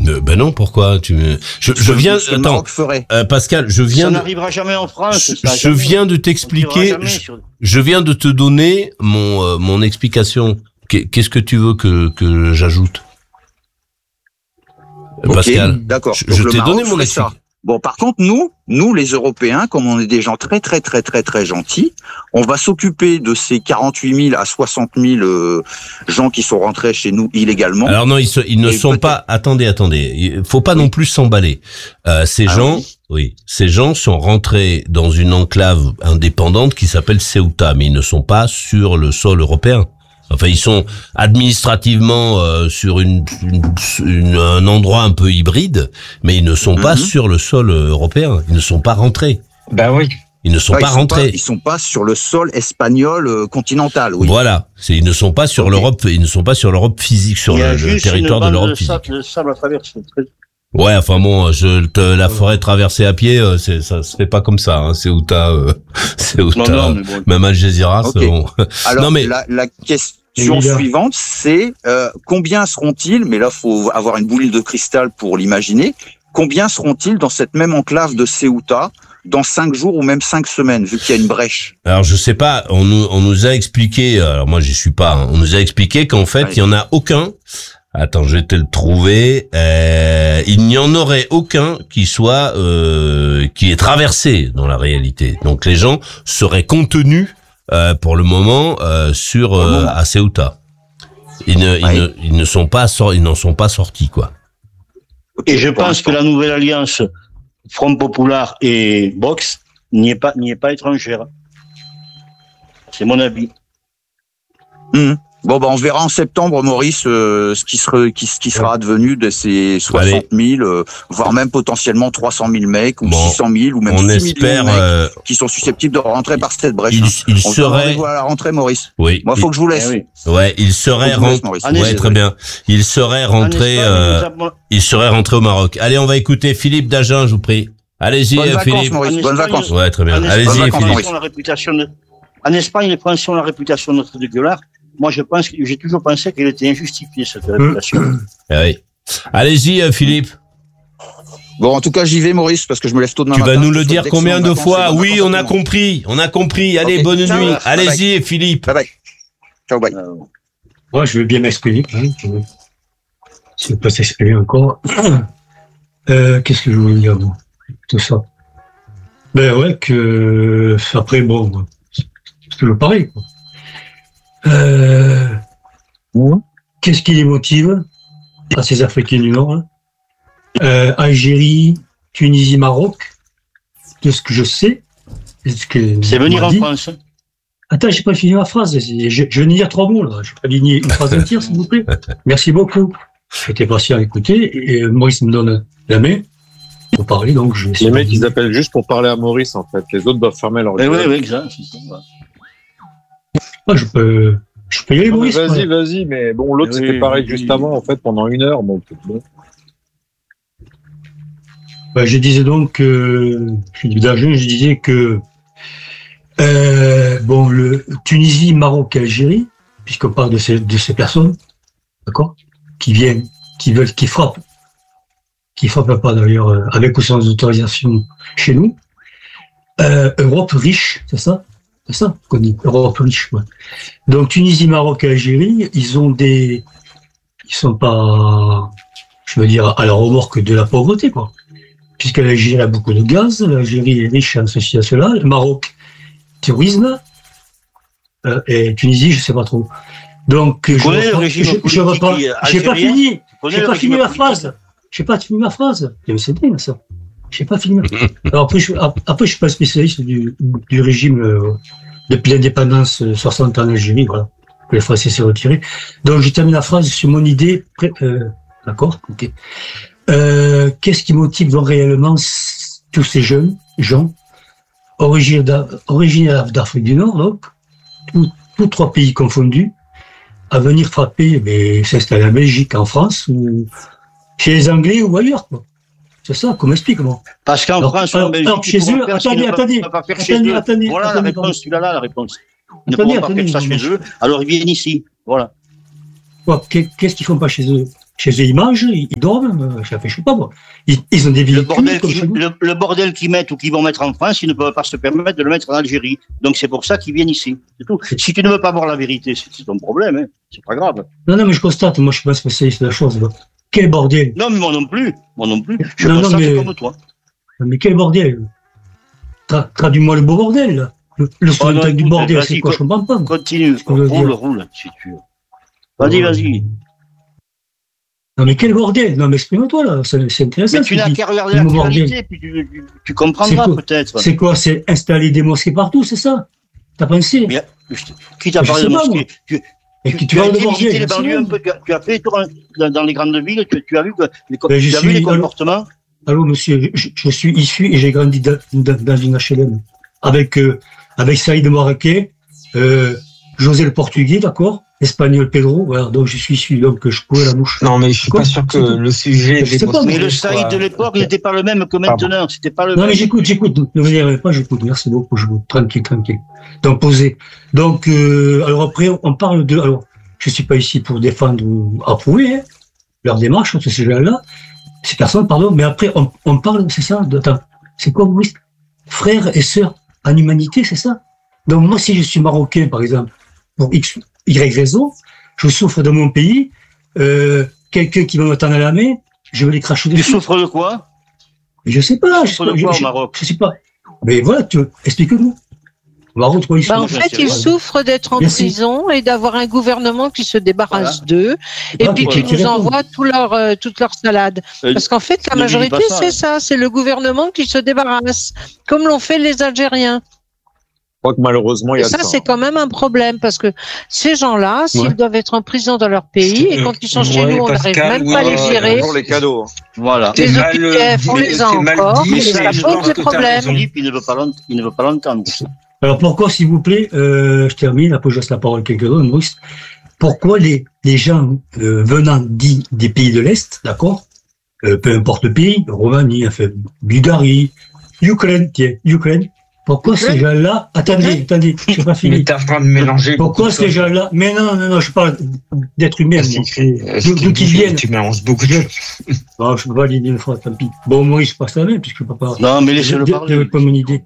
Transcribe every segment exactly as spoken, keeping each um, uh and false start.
Euh, ben non, pourquoi tu me... Je, je viens... Attends, euh, Pascal, je viens... Ça de... n'arrivera jamais en France. Je, je viens de t'expliquer... Je, sur... je viens de te donner mon, euh, mon explication. Qu'est-ce que tu veux que, que j'ajoute, okay, Pascal? D'accord. Je, je t'ai donné mon explication. Bon, par contre, nous, nous, les Européens, comme on est des gens très, très, très, très, très gentils, on va s'occuper de ces quarante-huit mille à soixante mille euh, gens qui sont rentrés chez nous illégalement. Alors non, ils, se, ils ne sont peut-être... pas... Attendez, attendez. Il faut pas oui. non plus s'emballer. Euh, ces ah, gens, oui. oui, ces gens sont rentrés dans une enclave indépendante qui s'appelle Ceuta, mais ils ne sont pas sur le sol européen. Enfin, ils sont administrativement euh, sur une, une, une, un endroit un peu hybride, mais ils ne sont mm-hmm. pas sur le sol européen. Ils ne sont pas rentrés. Ben oui. Ils ne sont ouais, pas ils rentrés. Sont pas, ils sont pas sur le sol espagnol euh, continental. Oui. Voilà. C'est, ils ne sont pas sur okay. l'Europe. Ils ne sont pas sur l'Europe physique, sur le, le territoire de l'Europe de physique. Il y a juste une bande de sable à traverser. Ouais, enfin bon, je te, la forêt traversée à pied, euh, c'est, ça se fait pas comme ça. Hein. C'est où t'as, euh, c'est où t'as, non, non, bon. même Al Jazeera, okay. c'est bon. Alors, non, mais la, la question Évidemment. suivante, c'est euh, combien seront-ils, mais là, faut avoir une boule de cristal pour l'imaginer, combien seront-ils dans cette même enclave de Ceuta dans cinq jours ou même cinq semaines, vu qu'il y a une brèche? Alors, je sais pas, on nous, on nous a expliqué, alors moi, j'y suis pas, hein, on nous a expliqué qu'en fait, ouais. il y en a aucun. Attends, je vais te le trouver. Euh, il n'y en aurait aucun qui soit euh, qui est traversé dans la réalité. Donc les gens seraient contenus euh, pour le moment euh, sur euh, à Ceuta. Ils ne, ils ne ils ne sont pas sor- ils n'en sont pas sortis quoi. Et je pense que la nouvelle alliance Front Populaire et Vox n'y est pas n'y est pas étrangère. C'est mon avis. Mmh. Bon, bah, on verra en septembre, Maurice, euh, ce qui sera, qui, ce qui sera advenu de ces soixante mille, euh, voire même potentiellement trois cent mille mecs, ou bon, six cent mille, ou même on six espère, millions de mecs euh, qui sont susceptibles de rentrer par cette brèche. Il, hein. il on serait, se à la rentrée, Maurice. Oui. Moi, faut que je vous laisse. Eh oui. Ouais, il serait rentré. Ouais, très bien. Il serait rentré, euh, a... il serait rentré au Maroc. Allez, on va écouter Philippe d'Agen, je vous prie. Allez-y, Bonnes vacances, Philippe. Maurice. Bonnes vacances. Ouais, très bien. En Allez-y, Espagne, Philippe. La réputation de... En Espagne, les Français ont la réputation de notre dégueulasse. Moi, je pense que j'ai toujours pensé qu'elle était injustifiée, cette réputation. Ah oui. Allez-y, Philippe. Bon, en tout cas, j'y vais, Maurice, parce que je me lève tôt demain tu matin. Tu vas nous le dire combien de fois? Oui, on a compris. On a compris. Allez, okay. bonne Ciao, nuit. Bye Allez-y, bye. Philippe. Bye bye. Ciao, bye. Euh, moi, je veux bien m'exprimer. Hein, si on peut s'exprimer encore. Euh, qu'est-ce que je voulais dire, bon, tout ça? Ben ouais, que après, bon, c'est toujours pareil, quoi. Euh, ouais. Qu'est-ce qui les motive à ces Africains du Nord, euh, Algérie, Tunisie, Maroc, de ce que je sais, ce que c'est venir en France. Attends, j'ai pas fini ma phrase. Je, je vais dire trois mots là. Je vais pas ligner une phrase entière, s'il vous plaît. Merci beaucoup. J'étais patient à écouter et Maurice me donne la main pour parler, donc je. Les mecs, ils appellent juste pour parler à Maurice en fait. Les autres doivent fermer leur. Eh oui, oui, exact. Ah, je peux, je peux y aller, Maurice. Vas-y, ouais. vas-y, mais bon, l'autre oui, c'était oui, pareil oui, juste oui. avant, en fait, pendant une heure, bon, bon. Bah, je disais donc que, Philippe d'Agen, je disais que, euh, bon, le Tunisie, Maroc et Algérie, puisqu'on parle de ces, de ces personnes, d'accord, qui viennent, qui veulent, qui frappent, qui frappent pas d'ailleurs, avec ou sans autorisation chez nous, euh, Europe riche, c'est ça? C'est ça qu'on dit, Europe riche. Ouais. Donc Tunisie, Maroc et Algérie, ils ont des, ils sont pas, je veux dire, à la remorque de la pauvreté, quoi. Puisque l'Algérie a beaucoup de gaz, l'Algérie est riche en ceci et cela, le Maroc, tourisme, euh, et Tunisie, je sais pas trop. Donc je, reprends, je, je reprends, j'ai pas fini, j'ai pas fini ma phrase, j'ai pas fini ma phrase. C'est dingue ça. J'ai pas fini. Alors après, je, après, je suis pas spécialiste du, du régime euh, depuis l'indépendance euh, soixante en Algérie, voilà. Les Français s'est retiré. Donc, je termine la phrase sur mon idée. Euh, d'accord, ok. Euh, qu'est-ce qui motive donc réellement tous ces jeunes gens originaires d'Afrique du Nord, donc tous, tous trois pays confondus, à venir frapper, mais s'installer en Belgique, en France, ou chez les Anglais ou ailleurs, quoi. C'est ça qu'on m'explique, moi. Parce qu'en alors, France, alors, en Belgique, alors, chez eux, attendez, attendez, attendez, attendez, voilà attendez, la réponse, tu l'as là, la réponse. Ils attendez, ne pourront pas faire ça chez eux, alors ils viennent ici, voilà. Quoi, qu'est-ce qu'ils font pas chez eux? Chez eux, ils mangent, ils, ils dorment, je sais pas moi. Ils, ils ont des véhicules. Le bordel, qui, le, le bordel qu'ils mettent ou qu'ils vont mettre en France, ils ne peuvent pas se permettre de le mettre en Algérie. Donc c'est pour ça qu'ils viennent ici. C'est tout. Si tu ne veux pas voir la vérité, c'est ton problème, hein. C'est pas grave. Non, non, mais je constate, moi je suis pas spécialiste de la chose. Là. Quel bordel. Non, mais moi non plus. Moi non plus. Je non, constate non, mais, comme toi. Mais quel bordel. Tra- Traduis-moi le beau bordel, là. Le, le oh, non, du bordel, c'est quoi? Je comprends pas. Continue. Roule, roule, si tu veux. Vas-y, vas-y. Non, mais quel bordel! Non, mais exprime-toi, là. C'est, c'est intéressant. Mais tu n'as qu'à regarder l'actualité, puis tu, tu, tu comprendras peut-être. C'est quoi? C'est installer des mosquées partout, c'est ça? T'as pensé? Mais, qui t'a parlé de mosquées? Tu, tu, tu, tu as été visiter les banlieues un peu, tu as, tu as fait tour dans, dans les grandes villes, tu, tu as vu, que les, tu as vu les comportements? Allô, monsieur, je, je suis issu et j'ai grandi dans, dans, dans une H L M. Avec, euh, avec Saïd Marrakech, euh, José le Portugais, d'accord? Espagnol Pedro, voilà, donc je suis issu, donc je courais la mouche. Non, mais je suis pas sûr que le sujet... Pas, mais le Saïd de l'époque n'était pas le même que maintenant, c'était pas le non, même. mais j'écoute, j'écoute, ne vous énervez pas, j'écoute, merci beaucoup, je vous, tranquille, tranquille. Donc, posez. Donc, euh, alors après, on parle de, alors, je suis pas ici pour défendre ou approuver, hein, leur démarche, ces gens-là, ces personnes, pardon, mais après, on, on parle, c'est ça, de, attends, c'est quoi, vous dites? Frères et sœurs en humanité, c'est ça? Donc, moi, si je suis marocain, par exemple, pour X, Y raison, je souffre de mon pays, euh, quelqu'un qui va me tendre la main, je vais les cracher dessus. Tu souffres de quoi? Je sais pas. Tu souffres de quoi au Maroc? Je sais pas. Mais voilà, tu explique-nous. Au Maroc, toi, bah, en fait, ils souffrent d'être en Merci. prison et d'avoir un gouvernement qui se débarrasse voilà. d'eux et ah, puis qui nous envoie tout leur, euh, toute leur salade. Euh, Parce qu'en fait, la majorité, ça, c'est ça. C'est le gouvernement qui se débarrasse, comme l'ont fait les Algériens. Je crois que malheureusement, il y a et ça, ça. c'est quand même un problème parce que ces gens-là, s'ils ouais. doivent être en prison dans leur pays et quand ils sont chez ouais, nous, on n'arrive même oui, pas à les gérer. Pour les cadeaux. Voilà. Les O Q F, on les a encore, mais ça pose des problèmes. Il ne veut pas l'entendre. Il ne veut pas l'entendre. Alors pourquoi, s'il vous plaît, euh, je termine, après je laisse la parole à quelqu'un d'autre, Maurice. Pourquoi les, les gens euh, venant dits des pays de l'Est, d'accord, euh, peu importe le pays, Roumanie, enfin, Bulgarie, Ukraine, tiens, Ukraine, pourquoi okay. ces gens-là, attendez, okay. attendez, je n'ai pas fini. Mais t'es en train de mélanger. Pourquoi ces gens-là, mais non, non, non, je parle d'être humain, moi. D'où qu'ils viennent. Tu mélanges beaucoup de choses. Bon, je peux pas l'idée une fois, tant pis. Bon, Maurice, je passe la main, puisque je peux pas. Non, mais laissez-le parler. Pas mon idée.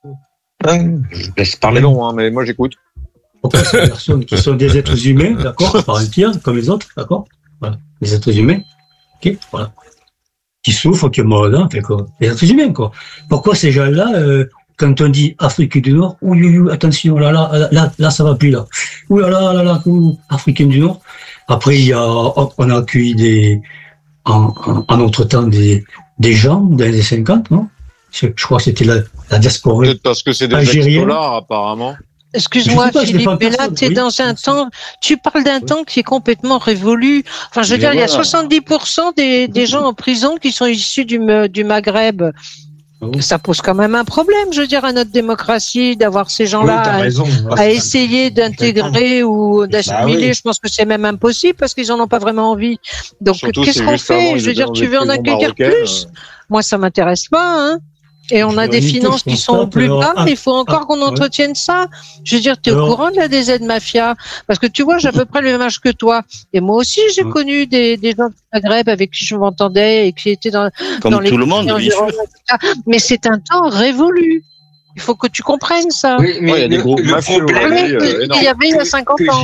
Je laisse parler. Non, hein, mais moi j'écoute. Pourquoi ces personnes qui sont des êtres humains, d'accord, par entière, comme les autres, d'accord, voilà, des êtres humains, ok, voilà, qui souffrent, qui meurent, hein, fait quoi, des êtres humains, quoi. Pourquoi ces gens-là, euh, quand on dit Afrique du Nord, ouh, ouh, ouh, attention, là, là, là, là, ça va plus, là. Ouh là là, là, là, ouh, Africain du Nord. Après, il y a, on a accueilli des, en, en, en notre temps, des, des gens dans les années cinquante, non? Je, je crois que c'était la, la diaspora. Peut-être parce que c'est des ex-dollars, apparemment. Excuse-moi, Philippe, mais là, tu es oui, dans un temps, tu parles d'un oui. temps qui est complètement révolu. Enfin, je veux mais dire, voilà. Il y a soixante-dix pour cent des, des gens en prison qui sont issus du, du Maghreb. Oui. Ça pose quand même un problème, je veux dire, à notre démocratie, d'avoir ces gens-là oui, à, raison, à essayer d'intégrer ou d'assimiler. Bah oui. Je pense que c'est même impossible parce qu'ils en ont pas vraiment envie. Donc, surtout, qu'est-ce qu'on fait? Je veux dire, tu veux en accueillir plus? Euh... Moi, ça m'intéresse pas, hein. Et on a des finances qui sont au plus bas, mais il faut encore qu'on entretienne ça. Je veux dire, tu es au courant de la D Z Mafia? Parce que tu vois, j'ai à peu près le même âge que toi. Et moi aussi, j'ai connu des, des gens du Maghreb avec qui je m'entendais et qui étaient dans, Comme dans les tout le monde, bien sûr. Mais c'est un temps révolu. Il faut que tu comprennes ça. Oui, mais ouais, il y a des groupes mafieux il y avait il y a cinquante ans.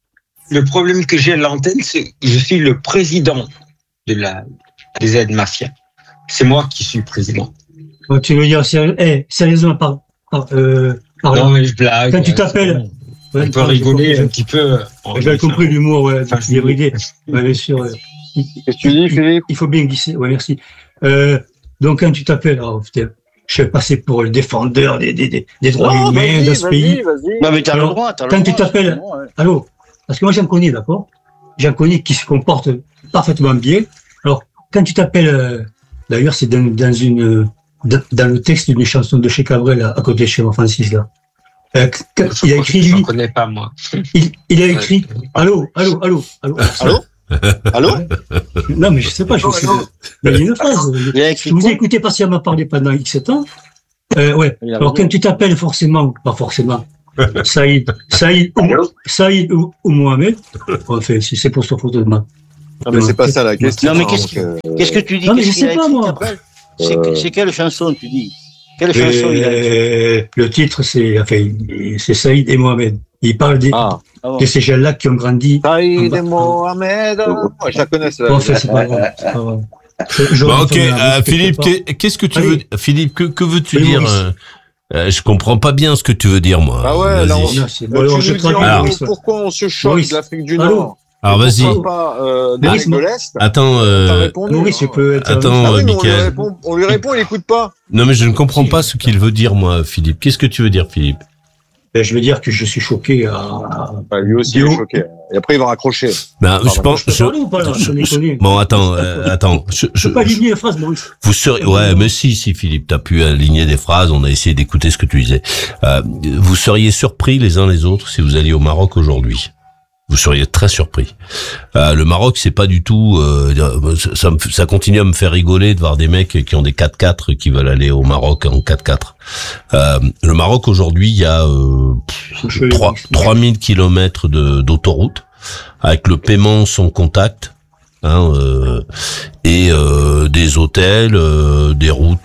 Le problème que j'ai à l'antenne, c'est que je suis le président de la D Z Mafia. C'est moi qui suis président. Tu veux dire, sérieux, hey, sérieusement, par, par, euh, par non, mais je blague. Quand tu t'appelles. Ouais, on peut rigoler un petit peu. J'ai compris l'humour, ouais, enfin, tu ouais, bien sûr. Ouais. Qu'est-ce que tu dis, Philippe? Il faut bien glisser, ouais, merci. Euh, donc, quand tu t'appelles, alors, je suis passé pour le défendeur des, des, des, des droits non, humains de ce pays. Non, mais t'as le droit, t'as le Quand droit, tu t'appelles, ouais. Allô? Parce que moi, j'en connais, d'accord? J'en connais qui se comportent parfaitement bien. Alors, quand tu t'appelles, euh, d'ailleurs, c'est dans, dans une, dans le texte d'une chanson de chez Cabrel, à côté de chez moi, Francis, là. Euh, il a écrit, lui. Je ne connais pas, moi. Il, il a écrit, allô, allô, allô, allô. Allô? Allô? Non, mais je sais pas, je sais pas. Il y a une phrase. Je vous ai écouté patiemment parler pendant X ans. Euh, ouais. Alors, quand tu t'appelles forcément, pas forcément, Saïd, Saïd, ou, Saïd ou, ou Mohamed, enfin, c'est pour sa photo de main. Non, mais c'est pas ça la question. Non, mais qu'est-ce que, euh... qu'est-ce que tu dis? Non, mais je sais pas, moi. C'est, euh... c'est quelle chanson, tu dis? Quelle chanson euh, il a? Le titre, c'est, enfin, c'est Saïd et Mohamed. Il parle des, ah. de ces jeunes-là qui ont grandi. Saïd et Mohamed. Ouais, je la connais, celle-là. Bon, enfin, c'est pas grave. C'est pas grave. Bon, ok, euh, Philippe, qu'est-ce que tu Allez. veux, Philippe, que, que veux-tu oui, dire? Euh, euh, je comprends pas bien ce que tu veux dire, moi. Ah ouais, là, on, non, bon, alors, je dire, alors, pourquoi on se choque Maurice. de l'Afrique du Nord? Alors, vas-y. Pas, euh, Maurice, de l'Est attends, euh, répondu, Maurice, tu peux être attends, ah oui, on, lui répond, on lui répond, il écoute pas. Non, mais je ne comprends pas ce qu'il veut dire, moi, Philippe. Qu'est-ce que tu veux dire, Philippe? Ben, je veux dire que je suis choqué à... à... Bah, lui aussi, il est choqué. Et après, il va raccrocher. Ben, je pense, je, je, pas, là, je, je, bon, attends, euh, attends. Je, je, peux pas aligner les phrases, Maurice. Vous seriez, ouais, mais si, si, Philippe, t'as pu aligner des phrases, on a essayé d'écouter ce que tu disais. Euh, vous seriez surpris les uns les autres si vous alliez au Maroc aujourd'hui. Vous seriez très surpris. Euh, le Maroc, c'est pas du tout. Euh, ça, ça continue à me faire rigoler de voir des mecs qui ont des quatre quatre qui veulent aller au Maroc en quatre quatre. Euh, le Maroc aujourd'hui, il y a euh, trois mille kilomètres de, d'autoroute avec le paiement sans contact. Hein, euh, et euh, des hôtels, euh, des routes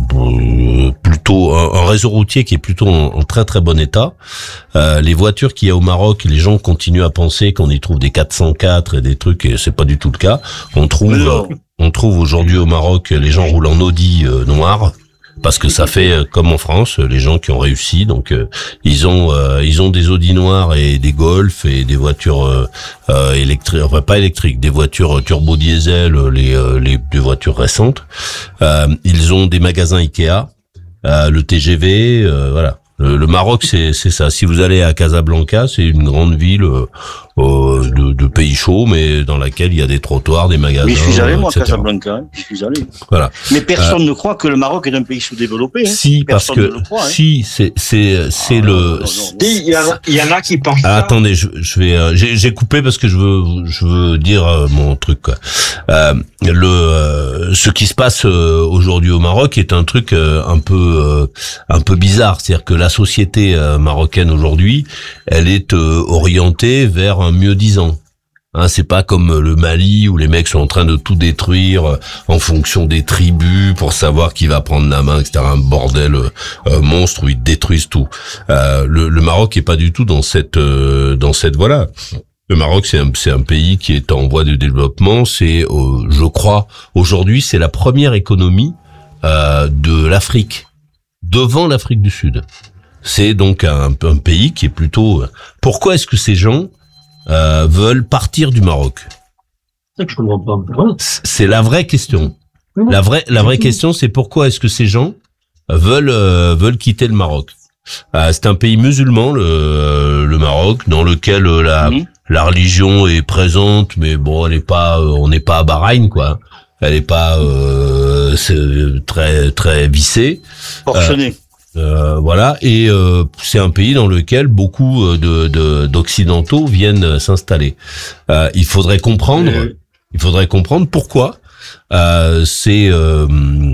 euh, plutôt un, un réseau routier qui est plutôt en, en très très bon état. Euh, les voitures qu'il y a au Maroc, les gens continuent à penser qu'on y trouve des quatre cent quatre et des trucs, et c'est pas du tout le cas. On trouve, euh, on trouve aujourd'hui au Maroc les gens roulent en Audi euh, noir. Parce que ça fait euh, comme en France, les gens qui ont réussi, donc euh, ils ont euh, ils ont des Audi noirs et des Golf et des voitures euh, euh, électriques, enfin pas électriques, des voitures turbo diesel, les euh, les des voitures récentes. Euh, ils ont des magasins Ikea, euh, le T G V, euh, voilà. Le, le Maroc, c'est c'est ça. Si vous allez à Casablanca, c'est une grande ville euh, euh, de, de pays chauds, mais dans laquelle il y a des trottoirs, des magasins. Mais je suis allé moi à Casablanca, hein. Je suis allé. Voilà. Mais personne euh, ne croit que le Maroc est un pays sous-développé. Hein. Si, personne parce que ne croit, hein. si, c'est c'est c'est ah, le. Non, non, non. Il y, a, il y en a qui pensent. Ah, attendez, je, je vais. Euh, j'ai, j'ai coupé parce que je veux je veux dire euh, mon truc. Quoi. Euh, le euh, ce qui se passe euh, aujourd'hui au Maroc est un truc euh, un peu euh, un peu bizarre, c'est-à-dire que la société euh, marocaine aujourd'hui, elle est euh, orientée vers un mieux-disant. Hein, c'est pas comme le Mali où les mecs sont en train de tout détruire euh, en fonction des tribus pour savoir qui va prendre la main, et cetera. Un bordel euh, monstre où ils détruisent tout. Euh, le, le Maroc est pas du tout dans cette euh, dans cette voie-là. Le Maroc, c'est un, c'est un pays qui est en voie de développement. C'est, euh, je crois, aujourd'hui, c'est la première économie euh, de l'Afrique, devant l'Afrique du Sud. C'est donc un, un pays qui est plutôt... Pourquoi est-ce que ces gens euh, veulent partir du Maroc? C'est ça que je comprends pas. C'est la vraie question. La vraie, la vraie question, c'est pourquoi est-ce que ces gens veulent euh, veulent quitter le Maroc? Euh, c'est un pays musulman, le, le Maroc, dans lequel la mmh. la religion est présente, mais bon, elle est pas, on n'est pas à Bahreïn, quoi. Elle est pas euh, c'est très très vissée. Portionnée. Euh, voilà, et euh, c'est un pays dans lequel beaucoup de, de d'occidentaux viennent s'installer. Euh, il faudrait comprendre, euh... il faudrait comprendre pourquoi euh, ces euh,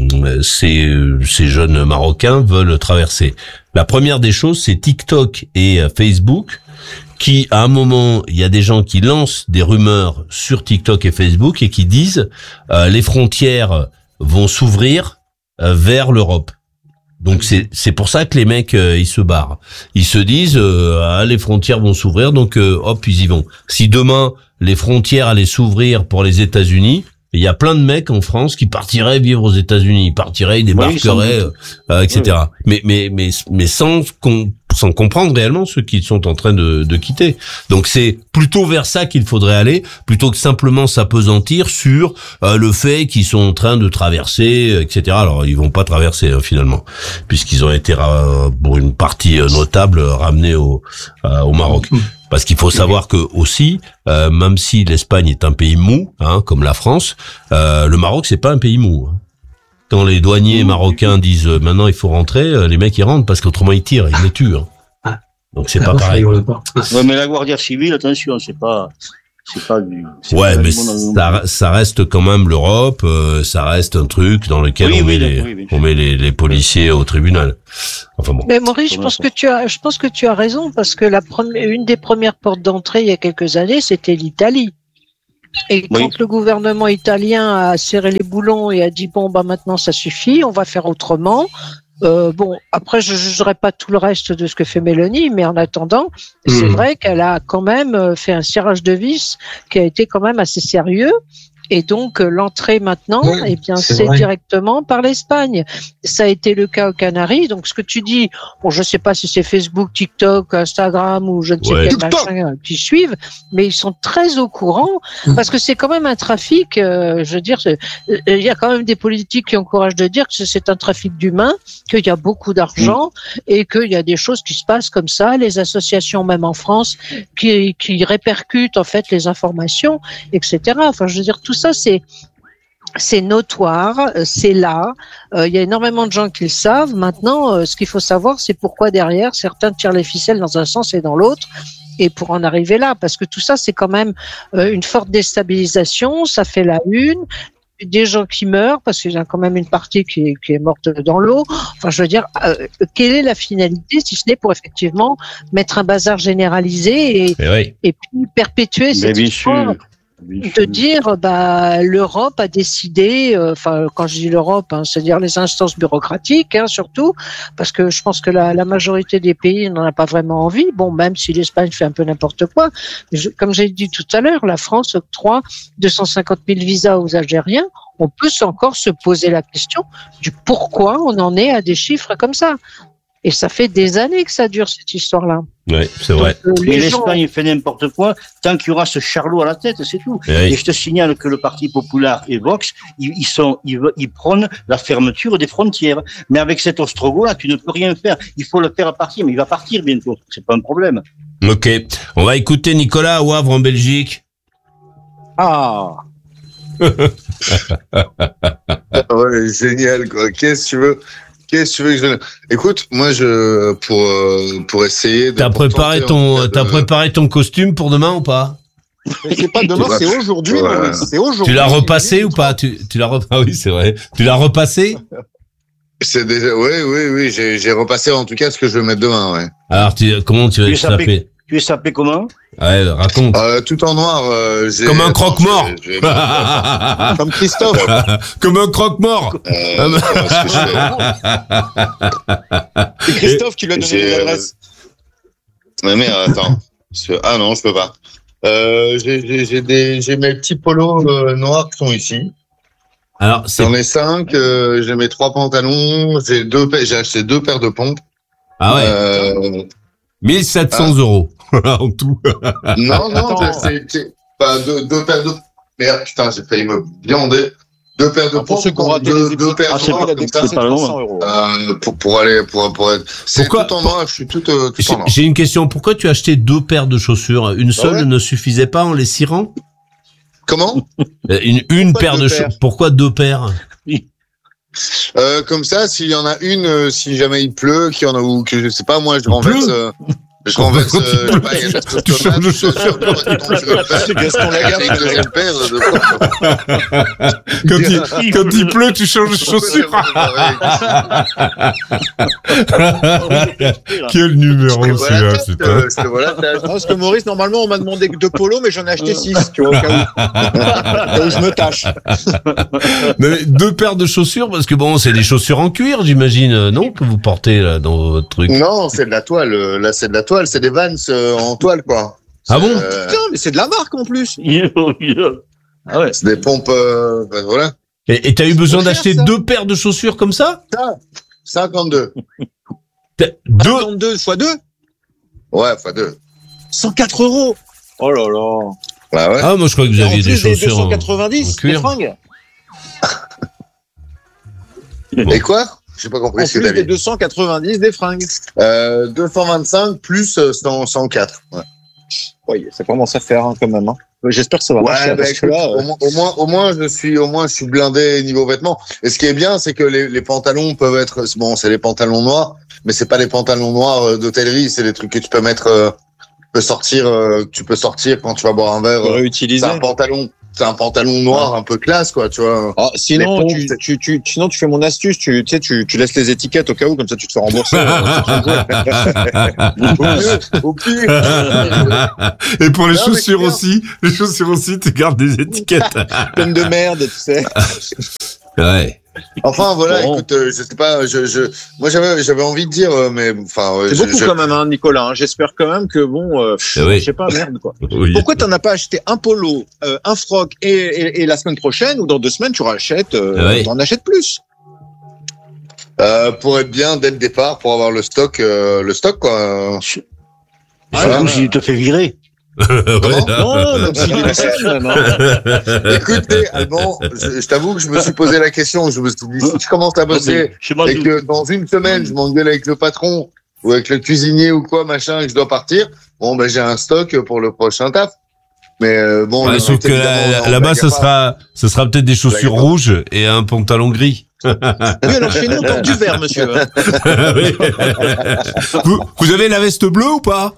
ces ces jeunes Marocains veulent traverser. La première des choses, c'est TikTok et Facebook, qui à un moment, il y a des gens qui lancent des rumeurs sur TikTok et Facebook et qui disent euh, les frontières vont s'ouvrir euh, vers l'Europe. Donc c'est c'est pour ça que les mecs euh, ils se barrent. Ils se disent euh, ah, les frontières vont s'ouvrir, donc euh, hop ils y vont. Si demain les frontières allaient s'ouvrir pour les États-Unis, il y a plein de mecs en France qui partiraient vivre aux États-Unis, ils partiraient, ils débarqueraient, oui, euh, et cetera. Oui. Mais mais mais mais sans qu'on sans comprendre réellement ceux qui sont en train de, de quitter. Donc c'est plutôt vers ça qu'il faudrait aller, plutôt que simplement s'apesantir sur euh, le fait qu'ils sont en train de traverser, et cetera. Alors ils vont pas traverser hein, finalement, puisqu'ils ont été euh, pour une partie euh, notable ramenés au euh, au Maroc. Parce qu'il faut savoir que aussi, euh, même si l'Espagne est un pays mou, hein, comme la France, euh, le Maroc c'est pas un pays mou. Quand les douaniers marocains disent euh, maintenant il faut rentrer, euh, les mecs ils rentrent parce qu'autrement ils tirent, ils les tuent. Hein. Donc c'est pas pareil. Ouais, mais la Guardia civile, attention, c'est pas, c'est pas du. C'est ouais, pas mais ça, ça reste quand même l'Europe, euh, ça reste un truc dans lequel oui, on, oui, met les, oui, oui. on met les, les policiers au tribunal. Enfin bon. Mais Maurice, je pense que tu as, je pense que tu as raison parce que la première, une des premières portes d'entrée il y a quelques années, c'était l'Italie. Et quand oui. le gouvernement italien a serré les boulons et a dit bon bah maintenant ça suffit, on va faire autrement. Euh, bon, après je ne jugerai pas tout le reste de ce que fait Mélanie, mais en attendant, mmh. c'est vrai qu'elle a quand même fait un cirage de vis qui a été quand même assez sérieux. Et donc, l'entrée maintenant, oui, eh bien, c'est, c'est directement par l'Espagne. Ça a été le cas aux Canaries. Donc, ce que tu dis, bon, je sais pas si c'est Facebook, TikTok, Instagram ou je ne sais ouais. quel machin qui suivent, mais ils sont très au courant parce que c'est quand même un trafic, euh, je veux dire, il y a quand même des politiques qui ont courage de dire que c'est un trafic d'humains, qu'il y a beaucoup d'argent mmh. et qu'il y a des choses qui se passent comme ça. Les associations, même en France, qui, qui répercutent, en fait, les informations, et cetera. Enfin, je veux dire, tout ça, c'est, c'est notoire, c'est là. Euh, il y a énormément de gens qui le savent. Maintenant, euh, ce qu'il faut savoir, c'est pourquoi derrière, certains tirent les ficelles dans un sens et dans l'autre. Et pour en arriver là, parce que tout ça, c'est quand même euh, une forte déstabilisation. Ça fait la une. Des gens qui meurent, parce qu'il y a quand même une partie qui est, qui est morte dans l'eau. Enfin, je veux dire, euh, quelle est la finalité, si ce n'est pour effectivement mettre un bazar généralisé et, et, oui. et puis perpétuer cette histoire de dire bah l'Europe a décidé, enfin euh, quand je dis l'Europe, hein, c'est-à-dire les instances bureaucratiques, hein, surtout, parce que je pense que la, la majorité des pays n'en a pas vraiment envie. Bon, même si l'Espagne fait un peu n'importe quoi, je, comme j'ai dit tout à l'heure, la France octroie deux cent cinquante mille visas aux Algériens. On peut encore se poser la question du pourquoi on en est à des chiffres comme ça. Et ça fait des années que ça dure, cette histoire-là. Oui, c'est vrai. Donc, euh, Mais gens... l'Espagne fait n'importe quoi tant qu'il y aura ce charlot à la tête, c'est tout. Et, oui. et je te signale que le Parti populaire et Vox, ils, ils, sont, ils, ils prônent la fermeture des frontières. Mais avec cet ostrogo-là, tu ne peux rien faire. Il faut le faire partir, mais il va partir bientôt. C'est pas un problème. Ok. On va écouter Nicolas à Wavre, en Belgique. Ah ouais, génial, quoi. Qu'est-ce que tu veux Qu'est-ce que tu veux que je... Écoute, moi, je pour euh, pour essayer de. T'as préparé ton, t'as de... préparé ton costume pour demain ou pas? Mais c'est pas demain, c'est aujourd'hui. Ouais. C'est aujourd'hui. Tu l'as repassé ou pas? Tu, tu l'as repassé? Ah oui, c'est vrai. Tu l'as repassé? C'est déjà, oui, oui, oui. J'ai, j'ai repassé en tout cas ce que je vais mettre demain, ouais. Alors, tu, comment tu vas s'appeler? Tu es sapé comment? Ouais, raconte. Euh, tout en noir. Euh, j'ai... Comme un croque-mort. J'ai, j'ai... Comme Christophe. Comme un croque-mort. Euh, c'est Christophe qui lui a donné j'ai... l'adresse. Mais merde, attends. Ah non, je peux pas. Euh, j'ai, j'ai, j'ai, des, j'ai mes petits polos euh, noirs qui sont ici. Alors, c'est... J'en ai cinq. Euh, j'ai mes trois pantalons. J'ai deux. J'ai acheté deux paires de pompes. Ah ouais. Euh... mille sept cents ah. euros en tout. Non, non, c'est, c'est pas deux, deux paires de. Merde, putain, j'ai failli me viander. Deux paires de ah, pour ceux qui ont raté deux, deux paires de pompes, c'est pas long. Euh, pour pour aller pour pour être. C'est Pourquoi tout en noir. Je suis tout, euh, tout j'ai, en noir. J'ai une question. Pourquoi tu as acheté deux paires de chaussures? Une seule ah ouais. ne suffisait pas en les cirant? Comment? Une une paire de chaussures. Pourquoi deux paires? Euh, comme ça, s'il y en a une, euh, si jamais il pleut, qu'il y en a ou que je sais pas, moi je renverse, euh, je renverse, euh, je sais pas, il y a de la tu changes de chaussures. C'est Gaston Lagarde, une deuxième paire de quand il, quand il pleut, tu changes de chaussures. Quel numéro celui-là, c'est ça. Parce que Maurice, normalement, on m'a demandé deux polos, mais j'en ai acheté six, tu vois, au cas où. Au cas où je me tâche. Mais deux paires de chaussures, parce que bon, c'est des chaussures en cuir, j'imagine, non, que vous portez là dans votre truc. Non, c'est de la toile. Là, c'est de la toile, c'est des Vans euh, en toile, quoi. C'est, ah bon euh... Putain, mais c'est de la marque en plus. Ah ouais. C'est des pompes, euh... ben, voilà. Et, et t'as eu besoin d'acheter ça. deux paires de chaussures comme ça? Ça, cinquante-deux. Deux cinquante-deux fois deux? Ouais, fois deux. cent quatre euros. Oh là là. Bah ouais. Ah, moi je crois que vous aviez des chaussures des deux cent quatre-vingt-dix, en, en des fringues. Bon. Et quoi? J'ai pas compris en ce que plus t'as dit. Des deux cent quatre-vingt-dix des fringues. Euh, deux cent vingt-cinq plus cent, cent quatre. Ouais. Oui, ça commence à faire hein, quand même. Hein. J'espère que ça va ouais, marcher. Bah, parce écoute, que là, au, moins, au moins, au moins, je suis, au moins, je suis blindé niveau vêtements. Et ce qui est bien, c'est que les, les pantalons peuvent être, bon, c'est les pantalons noirs, mais c'est pas les pantalons noirs d'hôtellerie, c'est des trucs que tu peux mettre, euh, tu peux sortir, euh, tu peux sortir quand tu vas boire un verre. Réutiliser. C'est un pantalon. un pantalon noir un peu classe, quoi, tu vois. Ah, sinon, pompes, tu, tu, tu, sinon, tu fais mon astuce, tu, tu sais, tu, tu laisses les étiquettes au cas où, comme ça, tu te fais rembourser. Au pire. Et pour les Non, chaussures mais aussi, les chaussures aussi, tu gardes des étiquettes. Pleine de merde, tu sais. Ouais. Enfin, voilà, Bon. écoute, euh, je sais pas, je, je, moi, j'avais, j'avais envie de dire, euh, mais, enfin, euh, C'est je- beaucoup je- quand même, hein, Nicolas. Hein. J'espère quand même que, bon, euh, pff, Eh oui. je sais pas, merde, quoi. Oui. Pourquoi t'en as pas acheté un polo, euh, un froc, et, et, et la semaine prochaine, ou dans deux semaines, tu rachètes, euh, Ah oui. t'en achètes plus? euh, pour être bien dès le départ, pour avoir le stock, euh, le stock, quoi. Ah, Voilà. ou s'il te fait virer. Comment Non, même s'il est la scène, même, hein. Écoutez, Alban, je, je t'avoue que je me suis posé la question. Je me suis dit, si je commence à bosser Je m'en et doute. que dans une semaine, je m'engueule avec le patron ou avec le cuisinier ou quoi, machin, et que je dois partir, bon, ben, j'ai un stock pour le prochain taf. Mais euh, bon, Ouais, le sauf but, que évidemment, là- on là-bas, blague ce pas. sera, ce sera peut-être des chaussures Blague pas. rouges et un pantalon gris. Oui, alors chez nous, on porte du vert, monsieur. hein. Oui. vous, vous avez la veste bleue ou pas?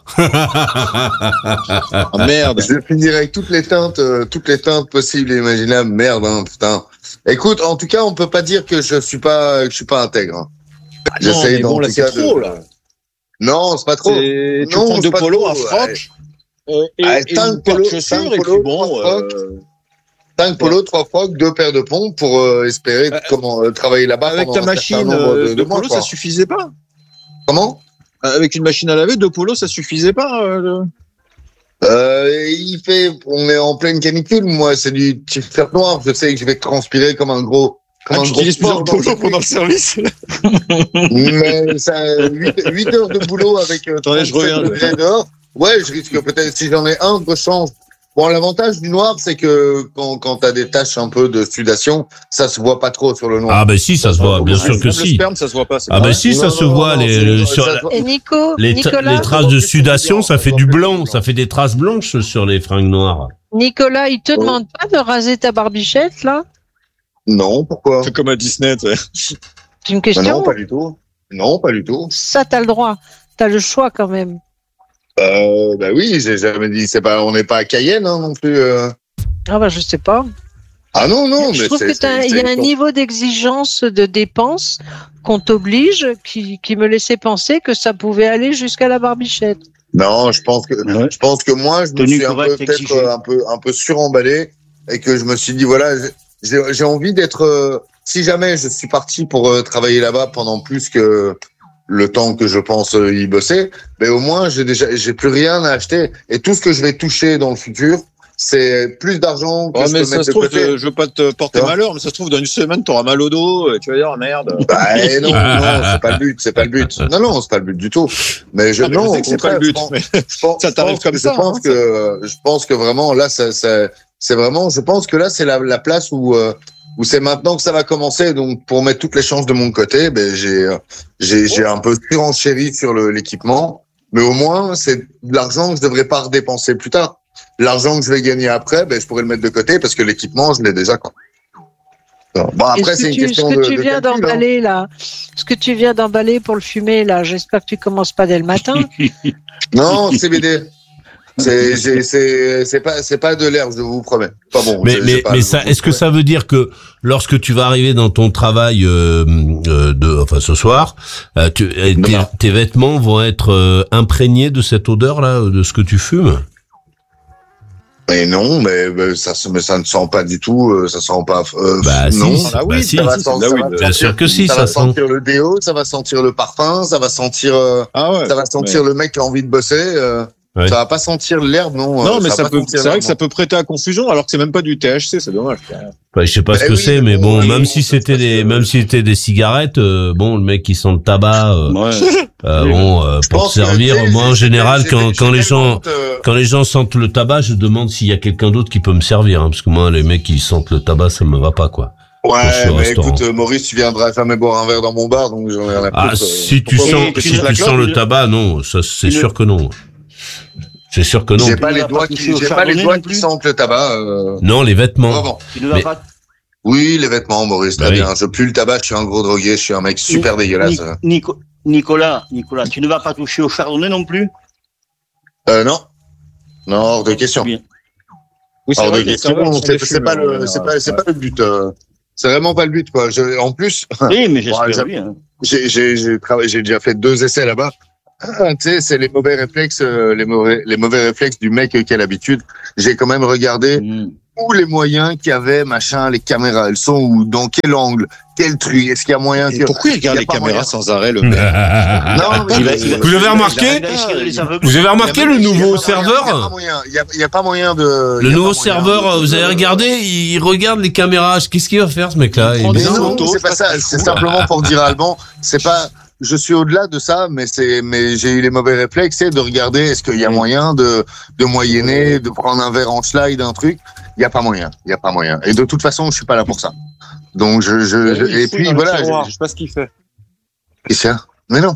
Ah, merde. Je finirai avec toutes les teintes, euh, toutes les teintes possibles et imaginables. Merde, hein, putain. Écoute, en tout cas, on peut pas dire que je suis pas, que je suis pas intègre. Hein. Ah, non, mais bon, là, c'est trop, là. Non, c'est pas trop. C'est- Tu Non, prends c'est deux pas polos, trop, un froc, ouais. euh, et, Ah, et cinq une paire de polos, chaussures, cinq et puis polos, bon, trois euh, Cinq polos, trois frocs, deux paires de pompes pour euh, espérer Euh, comment euh, travailler là-bas. avec pendant ta un certain machine nombre euh, de, de, de mois, polo, quoi. ça suffisait pas? Comment Avec une machine à laver, deux polos, ça suffisait pas? euh, le- euh, Il fait, on est en pleine canicule. Moi, c'est du t-shirt noir. Je sais que je vais transpirer comme un gros. Comme Ah, un tu gros utilises pas un pigeon dans polo le pendant le service? Mais ça, huit heures de boulot avec euh, Attendez, je trente-sept reviens. degrés dehors. Ouais, je risque peut-être, si j'en ai un, je change. Bon, l'avantage du noir, c'est que quand, quand t'as des taches un peu de sudation, ça se voit pas trop sur le noir. Ah, ben si, ça se voit, bien Ah, sûr même que le si. sperme, ça se voit pas. c'est Ah, pas ben vrai. si, ça Non, se non, voit, non, les, c'est- le- ça sur se la- voit. Et Nico, les, ta- Nicolas, les traces de sudation, ça fait du blanc, ça fait des traces blanches sur les fringues noires. Nicolas, il te Oh. demande pas de raser ta barbichette, là? Non, pourquoi? C'est comme à Disney, tu sais. C'est une Ah question. non, pas du tout. Non, pas du tout. Ça, t'as le droit. T'as le choix quand même. Euh, bah oui, j'ai jamais dit, c'est pas, on n'est pas à Cayenne, hein, non plus. euh. Ah bah je sais pas. Ah non, non, je mais trouve c'est, que t'as- c'est- il y a c'est- un niveau d'exigence de dépenses qu'on t'oblige qui, qui me laissait penser que ça pouvait aller jusqu'à la barbichette. Non, je pense que, Ouais. je pense que moi, je me Tenue suis un peu, correcte, peut-être exigée. euh, un peu, un peu suremballé et que je me suis dit, voilà, j'ai, j'ai envie d'être, euh, si jamais je suis parti pour euh, travailler là-bas pendant plus que le temps que je pense euh, y bosser, mais au moins, j'ai déjà, j'ai plus rien à acheter et tout ce que je vais toucher dans le futur, c'est plus d'argent que Ouais, je mais peux ça mettre se de trouve, côté. je, je veux pas te porter Tu vois malheur, mais ça se trouve, dans une semaine, t'auras mal au dos, et tu vas dire, ah, merde. Bah, eh non, non, c'est pas le but, c'est pas le but. Non, non, c'est pas le but du tout. Mais je, Ah, mais non, je sais au que c'est pas contraire, le but, je pense- mais je pense- ça t'arrive je pense comme que- ça, Je pense hein, que, je pense que vraiment, là, ça, ça, c'est vraiment, je pense que là, c'est la, la place où, euh, où c'est maintenant que ça va commencer. Donc, pour mettre toutes les chances de mon côté, ben, j'ai, euh, j'ai, j'ai un peu surenchéri sur le, l'équipement. Mais au moins, c'est de l'argent que je devrais pas redépenser plus tard. L'argent que je vais gagner après, ben, je pourrais le mettre de côté parce que l'équipement, je l'ai déjà, quoi. Bon, après, Et ce c'est que une tu, ce question que de, tu de viens calcul, hein. d'emballer là, ce que tu viens d'emballer pour le fumer là, j'espère que tu commences pas dès le matin. Non, C B D. C'est, c'est, c'est, c'est pas, c'est pas de l'herbe, je vous promets. Pas bon. Mais, j'ai- mais, j'ai pas- mais je ça, vous est-ce que promets. ça veut dire que lorsque tu vas arriver dans ton travail euh, euh, de, enfin ce soir, euh, tu, euh, tes, Demain. tes vêtements vont être euh, imprégnés de cette odeur-là, de ce que tu fumes? Mais non, mais, mais ça, se- mais ça ne sent pas du tout, euh, ça sent pas. Euh, Bah non. si, Ah bah oui, si. Ça va, si, sen- c'est ça de la va weed. Bien sentir- sûr que si, ça ça va sent. sentir le déo, ça va sentir le parfum, ça va sentir, euh, Ah ouais. ça va sentir le mec qui a envie de bosser. Euh, Ouais. Ça va pas sentir l'herbe, non. Non, euh, mais va ça pas peut, sentir c'est vrai l'herbe, que ça peut prêter à confusion, alors que c'est même pas du T H C, c'est dommage. Bah, je sais pas Bah ce que oui, c'est, mais mais bon, bon, même oui, si bon, c'était ça, des, ça, même si c'était des cigarettes, euh, bon, le mec qui sent le tabac, euh, Ouais. euh, Oui. bon, euh, Je pour pense te que, servir, tu sais, moi en j'ai- général, j'ai- quand, j'ai quand les tellement gens, honte, euh, quand les gens sentent le tabac, je demande s'il y a quelqu'un d'autre qui peut me servir, hein, parce que moi, les mecs qui sentent le tabac, ça me va pas, quoi. Je suis Ouais, au mais restaurant. écoute, euh, Maurice, tu viendras jamais boire un verre dans mon bar, donc j'en ai rien à Ah, foutre, euh. si tu pourquoi sens, pas. si Tu tu la sens clope, le tu- tabac, non, ça, c'est tu le- sûr que non. C'est sûr que non. J'ai Tu pas ne les vas doigts pas qui, toucher au j'ai pas les chardonnay doigts non qui plus sentent le tabac, euh, Non, les vêtements. vraiment. Tu ne vas Mais- pas. Oui, les vêtements, Maurice, très Bah oui. bien. Je pue le tabac, je suis un gros drogué, je suis un mec super Ni- dégueulasse. Ni- Nico- Nicolas, Nicolas, tu ne vas pas toucher au chardonnay non plus? Euh, non. Non, hors de question. Bien. Oui, c'est, vrai, c'est, c'est, c'est pas le, c'est pas, c'est pas le but. Euh, c'est vraiment pas le but, quoi. Je, en plus. Oui, mais j'espère bien. J'ai, j'ai, j'ai travaillé, j'ai déjà fait deux essais là-bas. Ah, tu sais, c'est les mauvais réflexes, euh, les mauvais, les mauvais réflexes du mec qui a l'habitude. J'ai quand même regardé mmh. où les moyens qu'il y avait, machin, les caméras, elles sont où, dans quel angle, quel truc, est-ce qu'il y a moyen que... Pourquoi il regarde les caméras moyen. Sans arrêt, le mec? Non, mais il va, il va, vous avez remarqué, vous avez remarqué le nouveau serveur? Il y a, il y a pas moyen de... Le nouveau serveur, vous avez regardé, il regarde les caméras. Qu'est-ce qu'il va faire, ce mec-là? Non, c'est pas ça, c'est simplement pour dire à Alban, c'est pas... Je suis au-delà de ça, mais c'est, mais j'ai eu les mauvais réflexes, c'est de regarder est-ce qu'il y a moyen de, de moyenner, de prendre un verre en slide, un truc. Il y a pas moyen, il y a pas moyen. Et de toute façon, je suis pas là pour ça. Donc je, je, je et puis voilà. Je, je sais pas ce qu'il fait. Qu'est-ce qu'il y a? Mais non.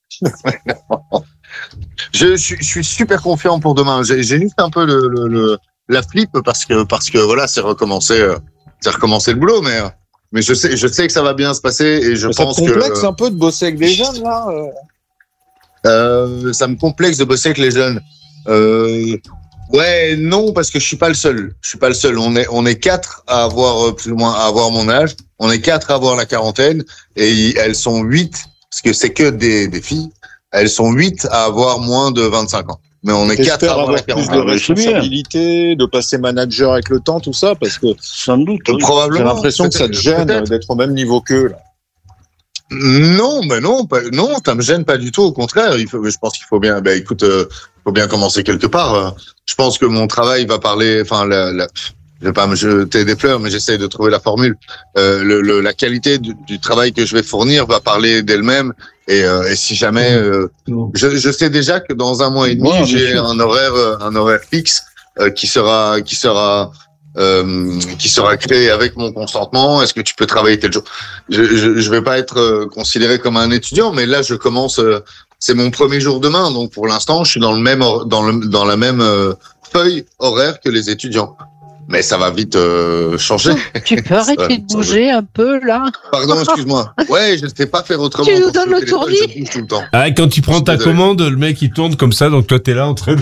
je, je, je suis super confiant pour demain. J'ai, j'ai juste un peu le, le, le la flip parce que parce que voilà, c'est recommencé, c'est recommencé le boulot, mais. Mais je sais, je sais que ça va bien se passer et je mais pense que... Ça te complexe que, un peu de bosser avec des jeunes, là euh... Euh, ça me complexe de bosser avec les jeunes. Euh, ouais, non, parce que je suis pas le seul. Je suis pas le seul. On est, on est quatre à avoir plus ou moins, à avoir mon âge. On est quatre à avoir la quarantaine et elles sont huit, parce que c'est que des, des filles. Elles sont huit à avoir moins de vingt-cinq ans. Mais on est quatre à avoir la quarantaine. Plus de responsabilité, de passer manager avec le temps, tout ça, parce que sans doute, oui. Probablement. J'ai l'impression que ça te gêne peut-être. D'être au même niveau qu'eux, là. Non, mais non, pas, non, ça me gêne pas du tout. Au contraire, il faut, je pense qu'il faut bien, ben écoute, euh, faut bien commencer quelque part. Je pense que mon travail va parler, enfin, la, la, je vais pas me jeter des fleurs, mais j'essaie de trouver la formule. Euh, le, le, la qualité du, du travail que je vais fournir va parler d'elle-même. Et, euh, et si jamais, euh, je, je sais déjà que dans un mois et demi, ouais, j'ai un horaire, un horaire fixe euh, qui sera, qui sera, euh, qui sera créé avec mon consentement. Est-ce que tu peux travailler tel jour? Je, je, je vais pas être euh, considéré comme un étudiant, mais là, je commence. Euh, c'est mon premier jour demain, donc pour l'instant, je suis dans le même, dans le, dans la même euh, feuille horaire que les étudiants. Mais ça va vite euh, changer. Tu peux arrêter de bouger un peu, là? Pardon, excuse-moi. Ouais, je ne sais pas faire autrement. Tu nous donnes le tournis? Je bouge tout le temps. Ah, quand tu prends ta commande, le mec, il tourne comme ça, donc toi, t'es là en train de...